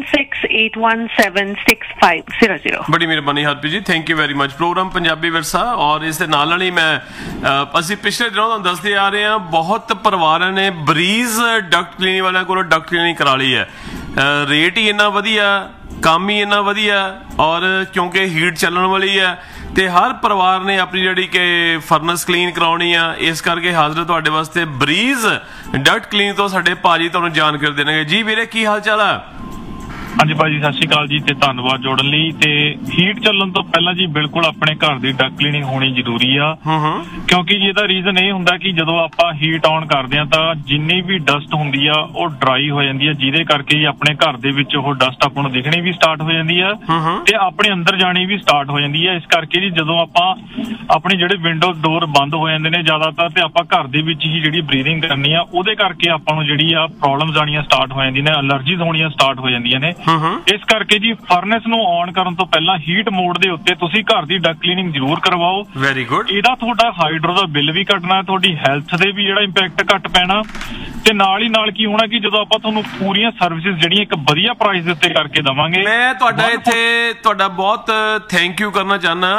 4168176500। ਬੜੀ ਮਿਹਰਬਾਨੀ Harpreet ji, thank you very much. Programme Punjabi ਵਿਰਸਾ ਔਰ ਇਸ ਦੇ ਨਾਲ ਹੀ ਮੈਂ ਅਸੀਂ ਪਿਛਲੇ ਦਿਨੋਂ ਤੁਹਾਨੂੰ ਦੱਸਦੇ ਆ ਰਹੇ ਹਾਂ ਬਹੁਤ ਪਰਿਵਾਰਾਂ ਨੇ ਬਰੀਜ਼ ਡਕਟ ਕਲੀਨਿਕ ਵਾਲਿਆਂ ਕੋਲੋਂ ਡਕਟ ਕਲੀਨਿਕ ਕਰਾ ਲਈ ਹੈ। ਰੇਟ ਹੀ ਇੰਨਾ ਵਧੀਆ, ਕੰਮ ਹੀ ਇੰਨਾ ਵਧੀਆ, ਔਰ ਕਿਉਂਕਿ ਹੀਟ ਚੱਲਣ ਵਾਲੀ ਹੈ ਤੇ ਹਰ ਪਰਿਵਾਰ ਨੇ ਆਪਣੀ ਜਿਹੜੀ ਕਿ ਫਰਨਸ ਕਲੀਨ ਕਰਾਉਣੀ ਆ, ਇਸ ਕਰਕੇ ਹਾਜ਼ਰ ਤੁਹਾਡੇ ਵਾਸਤੇ ਬਰੀਜ਼ ਡਕਟ ਕਲੀਨ ਤੋਂ ਸਾਡੇ ਭਾਜੀ ਤੁਹਾਨੂੰ ਜਾਣਕਾਰੀ ਦੇਣਗੇ। ਜੀ ਵੀਰੇ ਕੀ ਹਾਲ ਚਾਲ ਆ? ਹਾਂਜੀ ਭਾਜੀ ਸਤਿ ਸ਼੍ਰੀ ਅਕਾਲ ਜੀ ਤੇ ਧੰਨਵਾਦ ਜੋੜਨ ਲਈ। ਤੇ ਹੀਟ ਚੱਲਣ ਤੋਂ ਪਹਿਲਾਂ ਜੀ ਬਿਲਕੁਲ ਆਪਣੇ ਘਰ ਦੀ ਡਕ ਕਲੀਨਿੰਗ ਹੋਣੀ ਜ਼ਰੂਰੀ ਆ, ਕਿਉਂਕਿ ਜੀ ਇਹਦਾ ਰੀਜ਼ਨ ਇਹ ਹੁੰਦਾ ਕਿ ਜਦੋਂ ਆਪਾਂ ਹੀਟ ਆਨ ਕਰਦੇ ਆ ਤਾਂ ਜਿੰਨੀ ਵੀ ਡਸਟ ਹੁੰਦੀ ਆ ਉਹ ਡਰਾਈ ਹੋ ਜਾਂਦੀ ਆ, ਜਿਹਦੇ ਕਰਕੇ ਆਪਣੇ ਘਰ ਦੇ ਵਿੱਚ ਉਹ ਡਸਟ ਆਪਾਂ ਨੂੰ ਦਿਖਣੀ ਵੀ ਸਟਾਰਟ ਹੋ ਜਾਂਦੀ ਆ ਤੇ ਆਪਣੇ ਅੰਦਰ ਜਾਣੀ ਵੀ ਸਟਾਰਟ ਹੋ ਜਾਂਦੀ ਆ। ਇਸ ਕਰਕੇ ਜੀ ਜਦੋਂ ਆਪਾਂ ਆਪਣੇ ਜਿਹੜੇ ਵਿੰਡੋ ਡੋਰ ਬੰਦ ਹੋ ਜਾਂਦੇ ਨੇ ਜ਼ਿਆਦਾਤਰ ਤੇ ਆਪਾਂ ਘਰ ਦੇ ਵਿੱਚ ਹੀ ਜਿਹੜੀ ਬਰੀਥਿੰਗ ਕਰਨੀ ਆ ਉਹਦੇ ਕਰਕੇ ਆਪਾਂ ਨੂੰ ਜਿਹੜੀ ਆ ਪ੍ਰੋਬਲਮਸ ਆਉਣੀਆਂ ਸਟਾਰਟ ਹੋ ਜਾਂਦੀਆਂ ਨੇ, ਅਲਰਜੀਜ਼ ਹੋਣੀਆਂ ਸਟਾਰਟ ਹੋ ਜਾਂਦੀਆਂ ਨੇ। ਇਸ ਕਰਕੇ ਜੀ ਫਰਨੈਸ ਨੂੰ ਔਨ ਕਰਨ ਤੋਂ ਪਹਿਲਾਂ ਹੀਟ ਮੋਡ ਦੇ ਉੱਤੇ ਤੁਸੀਂ ਘਰ ਦੀ ਡਕ ਕਲੀਨਿੰਗ ਜ਼ਰੂਰ ਕਰਵਾਓ। Very good. ਇਹਦਾ ਤੁਹਾਡਾ ਹਾਈਡਰੋ ਦਾ ਬਿੱਲ ਵੀ ਘਟਣਾ, ਤੁਹਾਡੀ ਹੈਲਥ ਦੇ ਵੀ ਜਿਹੜਾ ਇੰਪੈਕਟ ਘੱਟ ਪੈਣਾ ਤੇ ਨਾਲ ਹੀ ਨਾਲ ਕੀ ਹੋਣਾ ਕਿ ਜਦੋਂ ਆਪਾਂ ਤੁਹਾਨੂੰ ਪੂਰੀਆਂ ਸਰਵਿਸਿਜ਼ ਜਿਹੜੀਆਂ ਇੱਕ ਵਧੀਆ ਪ੍ਰਾਈਸ ਦੇ ਉੱਤੇ ਕਰਕੇ ਦਵਾਂਗੇ। ਮੈਂ ਤੁਹਾਡਾ ਇੱਥੇ ਤੁਹਾਡਾ ਬਹੁਤ ਥੈਂਕ ਯੂ ਕਰਨਾ ਚਾਹੁੰਦਾ।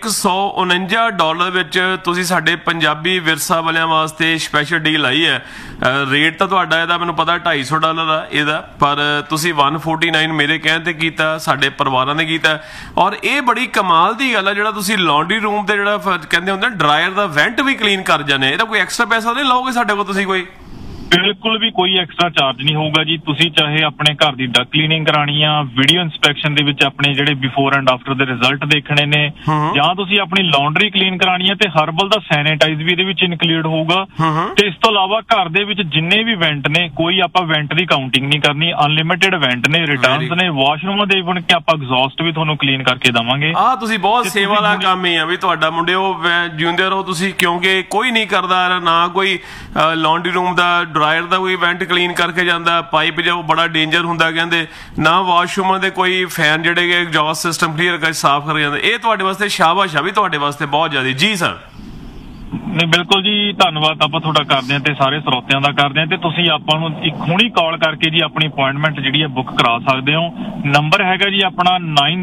$149 ਵਿੱਚ ਤੁਸੀਂ ਸਾਡੇ ਪੰਜਾਬੀ ਵਿਰਸਾ ਵਾਲਿਆਂ ਵਾਸਤੇ ਸਪੈਸ਼ਲ ਡੀਲ ਆਈ ਹੈ। ਰੇਟ ਤਾਂ ਤੁਹਾਡਾ ਇਹਦਾ ਮੈਨੂੰ ਪਤਾ $250 ਦਾ ਇਹਦਾ, ਪਰ ਤੁਸੀਂ 149 ਮੇਰੇ ਕਹਿਣ ਤੇ ਕੀਤਾ, ਸਾਡੇ ਪਰਿਵਾਰਾਂ ਨੇ ਕੀਤਾ। ਔਰ ਇਹ ਬੜੀ ਕਮਾਲ ਦੀ ਗੱਲ ਆ ਜਿਹੜਾ ਤੁਸੀਂ ਲਾਂਡਰੀ ਰੂਮ ਤੇ ਜਿਹੜਾ ਕਹਿੰਦੇ ਹੁੰਦੇ ਡਰਾਇਰ ਦਾ ਵੈਂਟ ਵੀ ਕਲੀਨ ਕਰ ਜਾਂਦੇ, ਇਹਦਾ ਕੋਈ ਐਕਸਟਰਾ ਪੈਸਾ ਨਹੀਂ ਲਓਗੇ ਸਾਡੇ ਕੋਲ ਤੁਸੀਂ ਕੋਈ? ਬਿਲਕੁਲ ਵੀ ਕੋਈ ਐਕਸਟਰਾ ਚਾਰਜ ਨਹੀਂ ਹੋਊਗਾ ਜੀ। ਤੁਸੀਂ ਚਾਹੇ ਆਪਣੇ ਘਰ ਦੀ ਡਕ ਕਲੀਨਿੰਗ ਕਰਾਣੀ ਆ, ਵੀਡੀਓ ਇਨਸਪੈਕਸ਼ਨ ਦੇ ਵਿੱਚ ਆਪਣੇ ਜਿਹੜੇ ਬਿਫੋਰ ਐਂਡ ਆਫਟਰ ਦੇ ਰਿਜ਼ਲਟ ਦੇਖਣੇ ਨੇ, ਜਾਂ ਤੁਸੀਂ ਆਪਣੀ ਲਾਂਡਰੀ ਕਲੀਨ ਕਰਾਣੀ ਆ ਤੇ ਹਰਬਲ ਦਾ ਸੈਨੀਟਾਈਜ਼ ਵੀ ਇਹਦੇ ਵਿੱਚ ਇਨਕਲੂਡ ਹੋਊਗਾ। ਤੇ ਇਸ ਤੋਂ ਇਲਾਵਾ ਘਰ ਦੇ ਵਿੱਚ ਜਿੰਨੇ ਵੀ ਵੈਂਟ ਨੇ, ਕੋਈ ਆਪਾਂ ਵੈਂਟ ਦੀ ਕਾਊਂਟਿੰਗ ਨਹੀਂ ਕਰਨੀ, ਅਨਲਿਮਿਟਿਡ ਵੈਂਟ ਨੇ, ਰਿਟਰਨਸ ਨੇ, ਵਾਸ਼ਰੂਮਾਂ ਦੇ ਬਣ ਕੇ ਆਪਾਂ ਐਗਜ਼ੌਸਟ ਵੀ ਤੁਹਾਨੂੰ ਕਲੀਨ ਕਰਕੇ ਦੇਵਾਂਗੇ। ਤੁਸੀਂ ਬਹੁਤ ਸੇਵਾ ਦਾ ਕੰਮ ਹੀ ਆ ਵੀ ਤੁਹਾਡਾ ਮੁੰਡਿਓ, ਜਿਉਂਦੇ ਰਹੋ ਤੁਸੀਂ, ਕਿਉਂਕਿ ਕੋਈ ਨਹੀਂ ਕਰਦਾ ਨਾ ਕੋਈ ਲਾਂਡਰੀ ਰੂਮ ਦਾ ਡਰਾਇਰ ਦਾ ਕੋਈ ਵੈਂਟ ਕਲੀਨ ਕਰਕੇ ਜਾਂਦਾ, ਪਾਈਪ ਜੋ ਬੜਾ ਡੇਂਜਰ ਹੁੰਦਾ ਕਹਿੰਦੇ, ਨਾ ਵਾਸ਼ਰੂਮਾਂ ਦੇ ਕੋਈ ਫੈਨ ਜਿਹੜੇ ਕਿ ਐਗਜ਼ੌਸਟ ਸਿਸਟਮ ਕਲੀਅਰ ਕਰਕੇ ਸਾਫ਼ ਕਰ ਜਾਂਦੇ। ਇਹ ਤੁਹਾਡੇ ਵਾਸਤੇ ਸ਼ਾਬਾਸ਼ ਆ ਵੀ ਤੁਹਾਡੇ ਵਾਸਤੇ ਬਹੁਤ ਜ਼ਿਆਦਾ। ਜੀ ਸਰ। ਨਹੀਂ ਬਿਲਕੁਲ ਜੀ, ਧੰਨਵਾਦ ਆਪਾਂ ਤੁਹਾਡਾ ਕਰਦੇ ਹਾਂ ਤੇ ਸਾਰੇ ਸਰੋਤਿਆਂ ਦਾ ਕਰਦੇ ਹਾਂ। ਤੇ ਤੁਸੀਂ ਆਪਾਂ ਨੂੰ ਇੱਕ ਹੁਣੀ ਕਾਲ ਕਰਕੇ ਜੀ ਆਪਣੀ ਅਪਾਇੰਟਮੈਂਟ ਜਿਹੜੀ ਹੈ ਬੁੱਕ ਕਰਾ ਸਕਦੇ ਹੋ। ਨੰਬਰ ਹੈਗਾ ਜੀ ਆਪਣਾ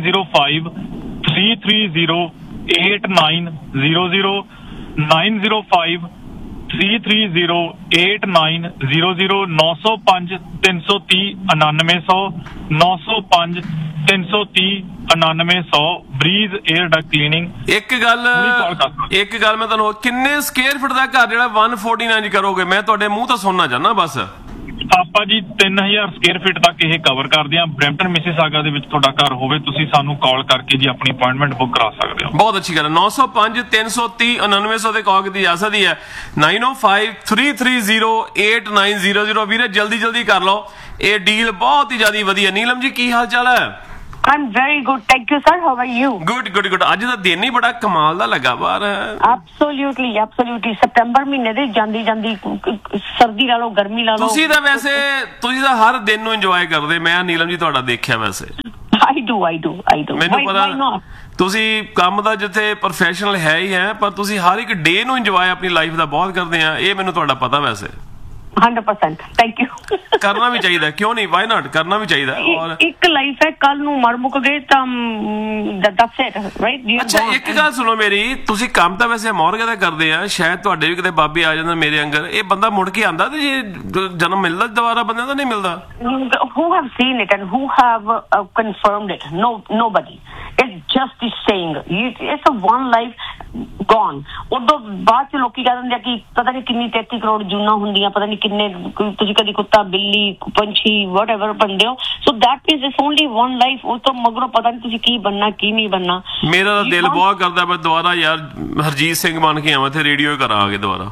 9053308900 905 3308900 905-330-9900 905-330-9900 ਬਰੀਜ਼ 에ਅਰ ਡਕ ਕਲੀਨਿੰਗ। ਇੱਕ ਗੱਲ ਮੈਂ ਤੁਹਾਨੂੰ, ਕਿੰਨੇ ਸਕੁਅਰ ਫੁੱਟ ਦਾ ਘਰ ਜਿਹੜਾ 149 ਕਰੋਗੇ? ਮੈਂ ਤੁਹਾਡੇ ਮੂੰਹ ਤੋਂ ਸੁਣਨਾ ਚਾਹੁੰਦਾ ਬਸ। ਆਪਾਂ ਜੀ 3000 ਸਕੁਅਰ ਫੀਟ ਤੱਕ ਇਹ ਕਵਰ ਕਰਦੇ ਹਾਂ। ਬਰੈਂਪਟਨ ਮਿਸੀਸਾਗਾ ਦੇ ਵਿੱਚ ਤੁਹਾਡਾ ਘਰ ਹੋਵੇ, ਤੁਸੀਂ ਸਾਨੂੰ ਕਾਲ ਕਰਕੇ ਜੀ ਆਪਣੀ ਅਪਾਇੰਟਮੈਂਟ ਬੁੱਕ ਕਰਾ ਸਕਦੇ ਹੋ। ਬਹੁਤ ਅੱਛੀ ਗੱਲ ਹੈ। 905-330-9900 ਤੇ ਕਾਲ ਕੀਤੀ ਜਾ ਸਕਦੀ ਹੈ। 905-330-8900। ਵੀਰੇ ਜਲਦੀ ਕਰ ਲਓ, ਇਹ ਡੀਲ ਬਹੁਤ ਹੀ ਜ਼ਿਆਦਾ ਵਧੀਆ। ਨੀਲਮ ਜੀ ਕੀ ਹਾਲ ਚਾਲ ਹੈ? I'm very good, thank you sir. How are you? Good. ਅੱਜ ਦਾ ਦਿਨ ਹੀ ਬੜਾ ਕਮਾਲ ਦਾ ਲੱਗਾ ਬਾਹਰ। Absolutely. ਸਤੰਬਰ ਮਹੀਨੇ ਦੇ ਜਾਂਦੀ ਸਰਦੀ ਲਾ ਲਓ, ਗਰਮੀ ਲਾ ਲਓ। ਤੁਸੀਂ ਤਾਂ ਹਰ ਦਿਨ ਨੂੰ ਇੰਜੋਏ ਕਰਦੇ। ਮੈਂ ਨੀਲਮ ਜੀ ਤੁਹਾਡਾ ਦੇਖਿਆ ਵੈਸੇ। I do. ਮੈਨੂੰ ਪਤਾ ਤੁਸੀਂ ਕੰਮ ਦਾ ਜਿੱਥੇ ਪ੍ਰੋਫੈਸ਼ਨਲ ਹੈ ਹੀ ਹੈ, ਪਰ ਤੁਸੀਂ ਹਰ ਇੱਕ ਡੇ ਨੂੰ ਇੰਜੋਏ ਆਪਣੀ ਲਾਈਫ ਦਾ ਬਹੁਤ ਕਰਦੇ ਆ। ਇਹ ਮੈਨੂੰ ਤੁਹਾਡਾ ਪਤਾ ਵੈਸੇ। 100%, thank you। ਕਰਨਾ ਵੀ ਚਾਹੀਦਾ, ਕਿਉਂ ਨਹੀਂ, ਵਾਈ ਨਾਟ, ਕਰਨਾ ਵੀ ਚਾਹੀਦਾ। ਔਰ ਇੱਕ ਲਾਈਫ ਹੈ, ਕੱਲ ਨੂੰ ਮਰ ਮੁੱਕ ਗਏ ਤਾਂ that's it, right? ਅੱਛਾ ਇੱਕ ਗੱਲ ਸੁਣੋ ਮੇਰੀ, ਤੁਸੀਂ ਕੰਮ ਤਾਂ ਵੈਸੇ ਮੌਰਗੇ ਦਾ ਕਰਦੇ ਆ, ਸ਼ਾਇਦ ਤੁਹਾਡੇ ਵੀ ਕਿਤੇ ਬਾਬੇ ਆ ਜਾਂਦੇ ਮੇਰੇ ਅੰਗਰ। ਇਹ ਬੰਦਾ ਮੁੜ ਕੇ ਆਂਦਾ ਤੇ ਜੇ ਜਨਮ ਮਿਲਦਾ ਦੁਬਾਰਾ ਬੰਦੇ ਦਾ ਨਹੀਂ ਮਿਲਦਾ? Who have seen it and who have confirmed it? Nobody. It's just the saying. It's a one life gone. ਉਦੋਂ ਬਾਅਦ ਚ ਲੋਕੀ ਕਹਿ ਦਿੰਦੇ ਆ ਕਿ ਪਤਾ ਨਹੀਂ ਕਿੰਨੀ 33 ਕਰੋੜ ਜੂਨਾਂ ਹੁੰਦੀਆਂ, ਪਤਾ ਨਹੀਂ ਕਿੰਨੇ, ਤੁਸੀਂ ਕਦੀ ਕੁੱਤਾ, ਬਿੱਲੀ, ਪੰਛੀ, whatever ਬਣਦੇ ਹੋ। So that means it's only one life। ਉਹ ਤੋਂ ਮਗਰੋਂ ਪਤਾ ਨਹੀਂ ਤੁਸੀਂ ਕੀ ਬਣਨਾ, ਕੀ ਨਹੀਂ ਬਣਨਾ। ਮੇਰਾ ਤਾਂ ਦਿਲ ਬਹੁਤ ਕਰਦਾ ਮੈਂ ਦੁਬਾਰਾ ਯਾਰ ਹਰਜੀਤ ਸਿੰਘ ਬਣ ਕੇ ਆਵਾਂ ਤੇ ਰੇਡੀਓ ਕਰਾਂਗੇ ਦੁਬਾਰਾ।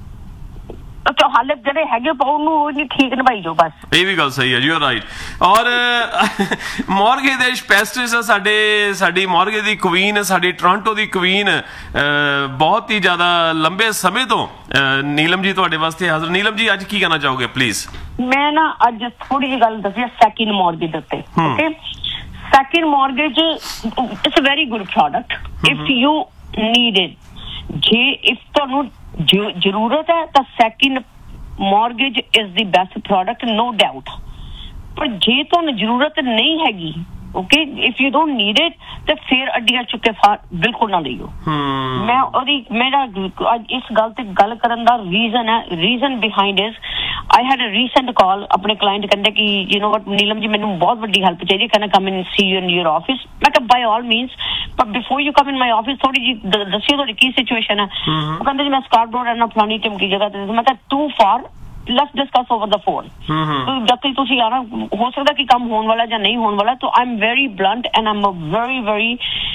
ਹਾਲੇ ਜਿਹੜੇ ਹੈਗੇ ਉਹਨੂੰ ਨਹੀਂ ਠੀਕ ਨਿਭਾਈ ਜਾਓ ਬਸ। ਇਹ ਵੀ ਗੱਲ ਸਹੀ ਹੈ, ਯੂ ਆਰ ਰਾਈਟ। ਔਰ ਮੌਰਗੇ ਦੇ ਸਪੈਸ਼ਲਿਸਟ ਸਾਡੀ ਮੌਰਗੇ ਦੀ ਕੁਈਨ, ਸਾਡੀ ਟੋਰਾਂਟੋ ਦੀ ਕੁਈਨ, ਬਹੁਤ ਹੀ ਜ਼ਿਆਦਾ ਲੰਬੇ ਸਮੇਂ ਤੋਂ ਨੀਲਮ ਜੀ ਤੁਹਾਡੇ ਵਾਸਤੇ ਹਾਜ਼ਰ। ਨੀਲਮ ਜੀ ਅੱਜ ਕੀ ਕਹਿਣਾ ਚਾਹੋਗੇ ਪਲੀਜ਼? ਮੈਂ ਨਾ ਅੱਜ ਥੋੜੀ ਜਿਹੀ ਗੱਲ ਦੱਸੀ ਸੈਕਿੰਡ ਮੌਰਗੇਜ ਦੇ ਉੱਤੇ। Okay, second mortgage it's a very good product if you need it. ਜੇ ਇਫ ਤੁਹਾਨੂੰ ਜ਼ਰੂਰਤ ਹੈ ਤਾਂ second mortgage is the best product, no doubt. ਪਰ ਜੇ ਤੁਹਾਨੂੰ ਜ਼ਰੂਰਤ ਨਹੀਂ ਹੈਗੀ, okay, if you don't need it, ਤੇ ਫਿਰ ਅੱਡੀਆਂ ਚੁੱਕੇ ਬਿਲਕੁਲ ਨਾ ਲਈਓ। ਮੇਰਾ ਅੱਜ ਇਸ ਗੱਲ ਤੇ ਗੱਲ ਕਰਨ ਦਾ reason behind is I had a recent call, ਆਪਣੇ ਕਲਾਇੰਟ ਕਹਿੰਦੇ ਕਿ you know what Neelam ji ਮੈਨੂੰ ਬਹੁਤ ਵੱਡੀ ਹੈਲਪ ਚਾਹੀਦੀ, can I come and see you in your office? ਮੈਂ ਕਿਹਾ by all means, but before you come in my office ਥੋੜੀ ਜੀ ਦੱਸਿਓ ਤੁਹਾਡੀ ਕੀ ਸਿਚੁਏਸ਼ਨ ਹੈ। ਉਹ ਕਹਿੰਦੇ ਜੀ ਮੈਂ ਸਕਾਰਬਰੋ ਰਹਿਣਾ, ਫਲਾਣੀ ਟਿਮਕੀ ਜਗ੍ਹਾ ਤੇ। ਮੈਂ ਕਿਹਾ too far, let's discuss over the phone। ਜਦ ਤੱਕ ਤੁਸੀਂ ਆਣਾ, ਹੋ ਸਕਦਾ ਕਿ ਕੰਮ ਹੋਣ ਵਾਲਾ ਜਾਂ ਨਹੀਂ ਹੋਣ ਵਾਲਾ। ਤਾਂ I'm very blunt and I'm a very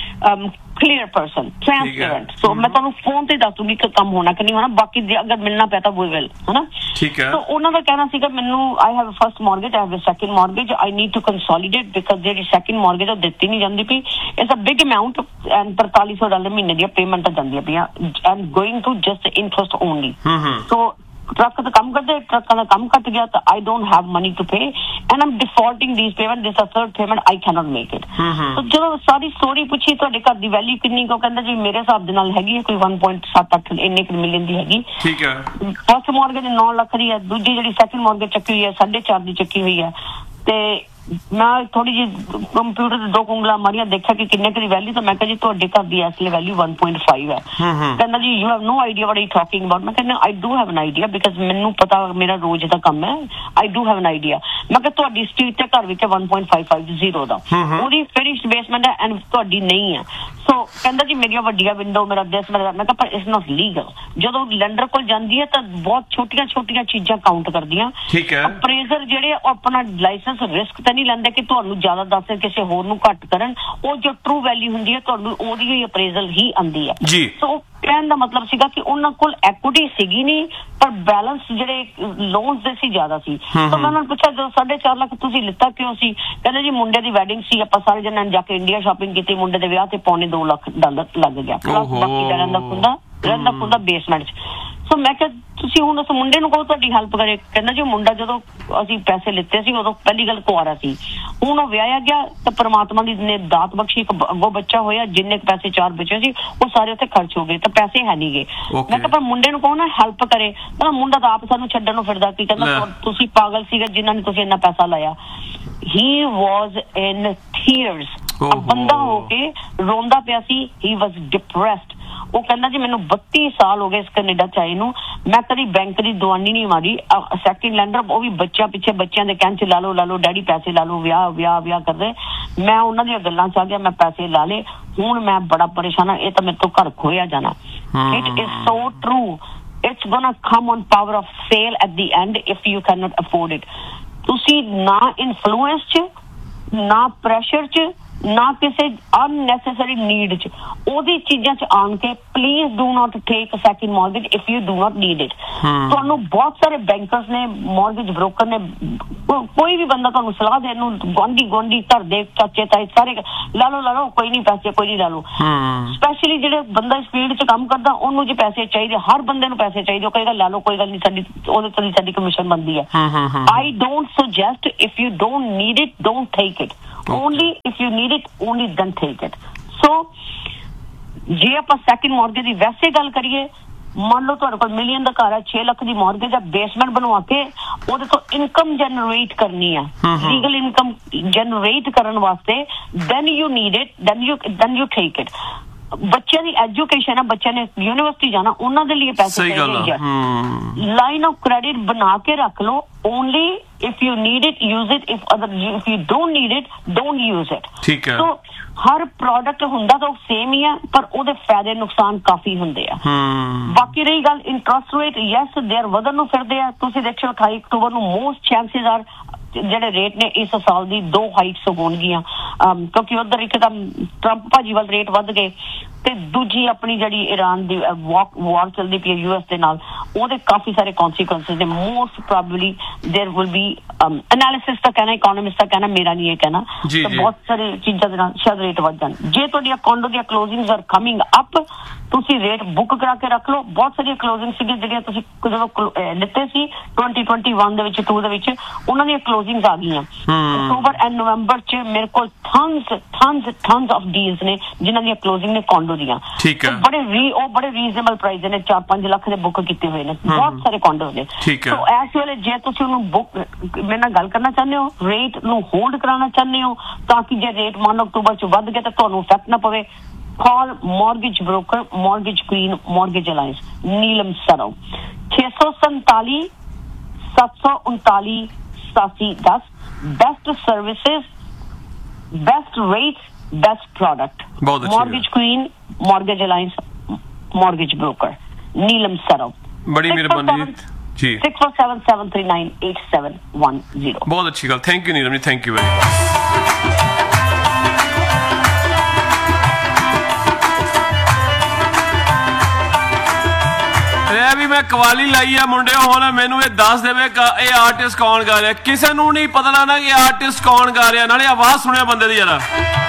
clear person, transparent। so ਮੈਂ ਤੁਹਾਨੂੰ ਫੋਨ ਤੇ ਦੱਸ ਦੂੰਗੀ ਕਿ ਕੰਮ ਹੋਣਾ ਕਿ ਨਹੀਂ ਹੋਣਾ, ਬਾਕੀ ਅਗਰ ਮਿਲਣਾ ਪਿਆ ਤਾਂ we will, ਹਨਾ। ਠੀਕ ਹੈ। ਤਾਂ ਉਹਨਾਂ ਦਾ ਕਹਿਣਾ ਸੀਗਾ ਮੈਨੂੰ I have a first mortgage, I have a second mortgage, I need to consolidate because ਜਿਹੜੀ second mortgage ਉਹ ਦਿੱਤੀ ਨਹੀਂ ਜਾਂਦੀ ਪਈ। it's a big amount and $4300 ਮਹੀਨੇ ਦੀਆਂ ਪੇਮੈਂਟਾਂ ਜਾਂਦੀਆਂ ਪਈਆਂ and going to just interest only। so truck ਦਾ ਕੰਮ ਕਰਦੇ, ਟਰੱਕਾਂ ਦਾ ਕੰਮ ਘੱਟ ਗਿਆ ਤਾਂ I don't have money to pay and I'm defaulting these payments, this is a third payment, I cannot make it। so ਜਦੋਂ ਸਾਰੀ ਸਟੋਰੀ ਪੁੱਛੀ ਤੁਹਾਡੇ ਘਰ ਦੀ ਵੈਲਿਊ ਕਿੰਨੀ, ਕੋ ਕਹਿੰਦਾ ਜੀ ਮੇਰੇ ਹਿਸਾਬ ਦੇ ਨਾਲ ਹੈਗੀ ਹੈ ਕੋਈ 1.78 ਇੰਨੇ ਕੁ ਮਿਲੀਅਨ ਦੀ ਹੈਗੀ। ਠੀਕ ਹੈ। ਫਸਟ ਮੌਰਗੇਜ 9 ਲੱਖ ਦੀ ਹੈ, ਦੂਜੀ ਜਿਹੜੀ ਸੈਕਿੰਡ ਮੌਰਗੇਜ ਚੱਕੀ ਹੋਈ ਹੈ 4.5 ਦੀ ਚੱਕੀ ਹੋਈ ਹੈ। ਤੇ ਮੈਂ ਥੋੜੀ ਜਿਹੀ ਕੰਪਿਊਟਰ ਤੇ 2 ਉਂਗਲਾਂ ਮਾਰੀਆਂ, ਦੇਖਿਆ ਕਿ ਕਿੰਨੇ ਕੁ ਦੀ ਵੈਲਿਊ, ਤਾਂ ਮੈਂ ਕਿਹਾ ਜੀ ਤੁਹਾਡੇ ਘਰ ਦੀ ਇਸ ਲਈ ਵੈਲਿਊ 1.5 ਹੈ। ਕਹਿੰਦਾ ਜੀ you have no idea what are you talking about. ਮੈਂ ਕਹਿੰਦਾ I do have an idea because ਮੈਨੂੰ ਪਤਾ, ਮੇਰਾ ਰੋਜ਼ ਦਾ ਕੰਮ ਹੈ। I do have an idea. ਮੈਂ ਕਿਹਾ ਤੁਹਾਡੀ ਸਟਰੀਟ ਤੇ ਘਰ ਵਿੱਚ 1.55 ਦਾ, ਉਹਦੀ ਫਿਨਿਸ਼ਡ ਬੇਸਮੈਂਟ ਹੈ ਐਂਡ ਤੁਹਾਡੀ ਨਹੀਂ ਹੈ। ਸੋ ਕਹਿੰਦਾ ਜੀ ਮੇਰੀਆਂ ਵੱਡੀਆਂ ਵਿੰਡੋ, ਮੇਰਾ ਦਿਸ, ਮੇਰਾ। ਮੈਂ ਕਿਹਾ ਪਰ ਇਟਸ ਨਾਟ ਲੀਗਲ। ਜਦੋਂ ਲੈਂਡਰ ਕੋਲ ਜਾਂਦੀ ਹੈ ਤਾਂ ਬਹੁਤ ਛੋਟੀਆਂ ਚੀਜ਼ਾਂ ਕਾਊਂਟ ਕਰਦੀਆਂ। ਅਪਰੇਜ਼ਰ ਜਿਹੜੇ ਆਪਣਾ ਲਾਇਸੈਂਸ ਰਿਸਕ ਤਾਂ ਨਹੀਂ ਲੈਂਦੇ ਕਿ ਤੁਹਾਨੂੰ ਜ਼ਿਆਦਾ ਦੱਸ ਕਿਸੇ ਹੋਰ ਨੂੰ ਘੱਟ ਕਰਨ। ਉਹ ਜੋ ਟਰੂ ਵੈਲਿਊ ਹੁੰਦੀ ਹੈ ਤੁਹਾਨੂੰ ਉਹਦੀ ਹੀ ਅਪਰੇਜ਼ਲ ਹੀ ਆਉਂਦੀ ਹੈ। ਸੋ ਕਹਿਣ ਦਾ ਮਤਲਬ ਸੀਗਾ ਕਿ ਉਹਨਾਂ ਕੋਲ ਐਕੁਇਟੀ ਸੀਗੀ ਨਹੀਂ, ਪਰ ਬੈਲੈਂਸ ਜਿਹੜੇ ਲੋਨਸ ਦੇ ਸੀ ਜ਼ਿਆਦਾ ਸੀ। ਤਾਂ ਮੈਂ ਉਹਨਾਂ ਨੂੰ ਪੁੱਛਿਆ ਜਦੋਂ 4.5 ਲੱਖ ਤੁਸੀਂ ਲਿੱਤਾ ਕਿਉਂ ਸੀ? ਕਹਿੰਦੇ ਜੀ ਮੁੰਡੇ ਦੀ ਵੈਡਿੰਗ ਸੀ, ਆਪਾਂ ਸਾਰੇ ਜਣਿਆਂ ਨੇ ਜਾ ਕੇ ਇੰਡੀਆ ਸ਼ਾਪਿੰਗ ਕੀਤੀ, ਮੁੰਡੇ ਦੇ ਵਿਆਹ ਤੇ $2.25 ਲੱਖ ਲੱਗ ਗਿਆ, ਬਾਕੀ ਦਾ ਰਹਿੰਦਾ ਖੁੰਦਾ ਬੇਸਮੈਂਟ ਚ। ਸੋ ਮੈਂ ਕਿਹਾ ਤੁਸੀਂ ਹੁਣ ਉਸ ਮੁੰਡੇ ਨੂੰ ਕਹੋ ਤੁਹਾਡੀ ਹੈਲਪ ਕਰੇ। ਕਹਿੰਦਾ ਜੀ ਮੁੰਡਾ ਜਦੋਂ ਅਸੀਂ ਪੈਸੇ ਲਿੱਤੇ ਸੀ ਉਦੋਂ ਪਹਿਲੀ ਗੱਲ ਕੁਆਰਾ ਸੀ, ਹੁਣ ਉਹ ਵਿਆਹਿਆ ਗਿਆ ਤਾਂ ਪਰਮਾਤਮਾ ਦੀ ਨੇ ਦਾਤ ਬਖਸ਼ੀ, ਅੱਗੋਂ ਬੱਚਾ ਹੋਇਆ, ਜਿੰਨੇ ਪੈਸੇ 4 ਬਚੇ ਸੀ ਉਹ ਸਾਰੇ ਉੱਥੇ ਖਰਚ ਹੋ ਗਏ ਤਾਂ ਪੈਸੇ ਹੈ ਨੀ ਗੇ। ਮੈਂ ਕਿਹਾ ਪਰ ਮੁੰਡੇ ਨੂੰ ਕਹੋ ਨਾ ਹੈਲਪ ਕਰੇ। ਤਾਂ ਮੁੰਡਾ ਤਾਂ ਆਪ ਸਾਨੂੰ ਛੱਡਣ ਨੂੰ ਫਿਰਦਾ ਸੀ, ਕਹਿੰਦਾ ਤੁਸੀਂ ਪਾਗਲ ਸੀਗੇ ਜਿਨ੍ਹਾਂ ਨੇ ਤੁਸੀਂ ਇੰਨਾ ਪੈਸਾ ਲਾਇਆ। he was in tears, ਬੰਦਾ ਹੋ ਕੇ ਰੋਂਦਾ ਪਿਆ ਸੀ। he was depressed। ਉਹ ਕਹਿੰਦਾ ਜੀ ਮੈਨੂੰ 32 ਸਾਲ ਹੋ ਗਏ ਇਸ ਕੈਨੇਡਾ ਚ ਆਏ ਨੂੰ, ਮੈਂ ਕਦੀ ਬੈਂਕ ਦੀ ਦੁਆਨੀ ਨਹੀਂ ਮਾਰੀ। ਸੈਕਿੰਡ ਲੈਂਡਰ ਉਹ ਵੀ ਬੱਚਾ ਪਿੱਛੇ, ਬੱਚਿਆਂ ਦੇ ਕਹਿਣ ਚ ਲਾ ਲਓ ਡੈਡੀ ਪੈਸੇ ਲਾ ਲਓ, ਵਿਆਹ ਕਰਦੇ। ਮੈਂ ਉਹਨਾਂ ਦੀਆਂ ਗੱਲਾਂ ਚ ਆ ਗਿਆ, ਮੈਂ ਪੈਸੇ ਲਾ ਲਏ, ਹੁਣ ਮੈਂ ਬੜਾ ਪਰੇਸ਼ਾਨ ਹਾਂ, ਇਹ ਤਾਂ ਮੇਰੇ ਤੋਂ ਘਰ ਖੋਇਆ ਜਾਣਾ। It is so true. It's ਗੋਨਾ come on power of sale at the and if you can not afford it. ਤੁਸੀਂ ਨਾ ਇਨਫਲੂਐਂਸ ਚ, ਨਾ ਪ੍ਰੈਸ਼ਰ ਚ, ਨਾ ਕਿਸੇ ਅਨਨੈਸੈਸਰੀ ਨੀਡ ਚ ਉਹਦੀ ਚੀਜ਼ਾਂ ਚ ਆਣ ਕੇ please do not take a second mortgage if you do not need it. ਤੁਹਾਨੂੰ ਬਹੁਤ ਸਾਰੇ ਬੈਂਕਰਸ ਨੇ, ਮੌਰਗੇਜ ਬ੍ਰੋਕਰ ਨੇ, ਕੋਈ ਵੀ ਬੰਦਾ ਤੁਹਾਨੂੰ ਸਲਾਹ ਦੇਣ ਨੂੰ, ਗੁਆਂਢੀ ਘਰ ਦੇ ਚਾਚੇ ਤਾਏ ਸਾਰੇ ਲਾ ਲਓ ਕੋਈ ਨਹੀਂ ਪੈਸੇ, ਕੋਈ ਨਹੀਂ ਲਾ ਲਓ। ਸਪੈਸ਼ਲੀ ਜਿਹੜੇ ਬੰਦਾ ਇਸ ਫੀਲਡ ਚ ਕੰਮ ਕਰਦਾ ਉਹਨੂੰ ਜੇ ਪੈਸੇ ਚਾਹੀਦੇ, ਹਰ ਬੰਦੇ ਨੂੰ ਪੈਸੇ ਚਾਹੀਦੇ, ਉਹ ਕਹੇਗਾ ਲਾ ਲਓ ਕੋਈ ਗੱਲ ਨਹੀਂ, ਸਾਡੀ ਉਹਦੇ ਤੋਂ ਸਾਡੀ ਕਮਿਸ਼ਨ ਬਣਦੀ ਹੈ। I don't suggest if you don't need it don't take it, only if you need it only then take it। so ਜੇ ਆਪਾਂ ਸੈਕਿੰਡ ਮੌਰਗੇਜ ਦੀ ਵੈਸੇ ਗੱਲ ਕਰੀਏ, ਮੰਨ ਲਓ ਤੁਹਾਡੇ ਕੋਲ $1 million ਦਾ ਘਰ ਹੈ, 6 ਲੱਖ ਦੀ ਮੌਰਗੇਜ ਆ, ਬੇਸਮੈਂਟ ਬਣਵਾ ਕੇ ਉਹਦੇ ਤੋਂ ਇਨਕਮ ਜਨਰੇਟ ਕਰਨੀ ਆ, ਲੀਗਲ ਇਨਕਮ ਜਨਰੇਟ ਕਰਨ ਵਾਸਤੇ then you need it, then you take it। ਬੱਚਿਆਂ ਦੀ ਐਜੂਕੇਸ਼ਨ ਹੈ, ਬੱਚਿਆਂ ਨੇ ਯੂਨੀਵਰਸਿਟੀ ਜਾਣਾ, ਉਹਨਾਂ ਦੇ ਲਈ ਪੈਸੇ ਚਾਹੀਦੇ ਆ। ਲਾਈਨ ਆਫ ਕ੍ਰੈਡਿਟ ਬਣਾ ਕੇ ਰੱਖ ਲਓ, only if you need it use it, if you don't need it don't use it. ਠੀਕ ਹੈ। ਸੋ ਹਰ ਪ੍ਰੋਡਕਟ ਹੁੰਦਾ ਤਾਂ ਸੇਮ ਹੀ ਆ, ਪਰ ਉਹਦੇ ਫਾਇਦੇ ਨੁਕਸਾਨ ਕਾਫੀ ਹੁੰਦੇ ਆ। ਬਾਕੀ ਰਹੀ ਗੱਲ ਇੰਟਰਸਟ ਰੇਟ, ਯੈਸ ਦੇਰ ਵਧਣ ਨੂੰ ਫਿਰਦੇ ਆ। ਤੁਸੀਂ ਦੇਖਿਓ 28 ਅਕਤੂਬਰ ਨੂੰ ਮੋਸਟ ਚਾਂਸਿਸ ਆਰ ਜਿਹੜੇ ਰੇਟ ਨੇ ਇਸ ਸਾਲ ਦੀ 2 ਹਾਈਟਸ ਹੋਣਗੀਆਂ, ਕਿਉਂਕਿ ਉਧਰ ਇੱਕ ਤਾਂ ਟਰੰਪ ਭਾਜੀ ਵੱਲ ਰੇਟ ਵੱਧ ਗਏ, ਤੇ ਦੂਜੀ ਆਪਣੀ ਜਿਹੜੀ ਈਰਾਨ ਦੀ ਵਾਰ ਚੱਲਦੀ ਪਈ US ਦੇ ਨਾਲ, ਉਹਦੇ ਕਾਫੀ ਸਾਰੇ ਕੌਨਸੀਕੁਐਂਸਿਸ ਨੇ। Most probably there will be analysis ਦਾ ਕਹਿਣਾ, ਇਕਨੋਮਿਸਟ ਦਾ ਕਹਿਣਾ, ਮੇਰਾ ਨਹੀਂ ਇਹ ਕਹਿਣਾ, ਤਾਂ ਬਹੁਤ ਸਾਰੇ ਚੀਜ਼ਾਂ ਦੇ ਨਾਲ ਸ਼ਾਇਦ ਰੇਟ ਵੱਧ ਜਾਣ। ਜੇ ਤੁਹਾਡੀਆਂ ਕੋਂਡੋ ਦੀਆਂ ਕਲੋਜ਼ਿੰਗਸ ਆਰ ਕਮਿੰਗ ਅਪ, ਤੁਸੀਂ ਰੇਟ ਬੁੱਕ ਕਰਾ ਕੇ ਰੱਖ ਲਓ। ਬਹੁਤ ਸਾਰੀਆਂ ਕਲੋਜ਼ਿੰਗ ਸੀਗੀਆਂ ਜਿਹੜੀਆਂ ਤੁਸੀਂ ਜਦੋਂ ਲਿੱਤੇ ਸੀ 2021 ਦੇ ਵਿੱਚ, 2 ਦੇ ਵਿੱਚ, ਉਹਨਾਂ ਦੀਆਂ ਕਲੋਜ਼ਿੰਗਸ ਆ ਗਈਆਂ। ਅਕਤੂਬਰ ਐਂਡ ਨਵੰਬਰ ਚ ਮੇਰੇ ਕੋਲ ਥਨਸ ਆਫ ਡੀਲਸ ਨੇ ਜਿਨ੍ਹਾਂ ਦੀਆਂ ਕਲੋਜ਼ਿੰਗ ਨੇ ਕੋਂਡੋ ਦੀਆਂ, ਬੜੇ ਰੀਜ਼ਨੇਬਲ ਪ੍ਰਾਈਸ ਨੇ, 4-5 ਲੱਖ ਦੇ ਬੁੱਕ ਕੀਤੇ ਹੋਏ ਨੇ ਬਹੁਤ ਸਾਰੇ ਕੋਂਡੋ ਨੇ। ਸੋ ਇਸ ਵੇਲੇ ਜੇ ਤੁਸੀਂ ਉਹਨੂੰ ਬੁੱਕ ਮੇਰੇ ਨਾਲ ਗੱਲ ਕਰਨਾ ਚਾਹੁੰਦੇ ਹੋ, ਰੇਟ ਨੂੰ ਹੋਲਡ ਕਰਾਉਣਾ ਚਾਹੁੰਦੇ ਹੋ, ਤਾਂ ਕਿ ਜੇ ਰੇਟ ਮੰਨ ਲਓ ਅਕਤੂਬਰ ਚ ਵੱਧ ਗਿਆ ਤਾਂ ਤੁਹਾਨੂੰ ਇਫੈਕਟ ਨਾ ਪਵੇ, call mortgage broker, mortgage queen, mortgage alliance, Neelam Sarau, 647 739 8710। best services, best rates, best product, mortgage queen, mortgage alliance, mortgage broker, Neelam Sarau। बड़ी मेहरबानी जी। 647 739 8710। बहुत अच्छी गल, thank you Neelam ji, thank you very much. ਵੀ ਮੈਂ ਕਵਾਲੀ ਲਾਈ ਆ ਮੁੰਡਿਓ, ਹੁਣ ਮੈਨੂੰ ਇਹ ਦੱਸ ਦੇਵੇ ਇਹ ਆਰਟਿਸਟ ਕੌਣ ਗਾ ਰਿਹਾ। ਕਿਸੇ ਨੂੰ ਨਹੀਂ ਪਤਾ ਲੱਗਣਾ ਕਿ ਆਰਟਿਸਟ ਕੌਣ ਗਾ ਰਿਹਾ, ਨਾਲੇ ਆਵਾਜ਼ ਸੁਣਿਆ ਬੰਦੇ ਦੀ ਜਰਾ।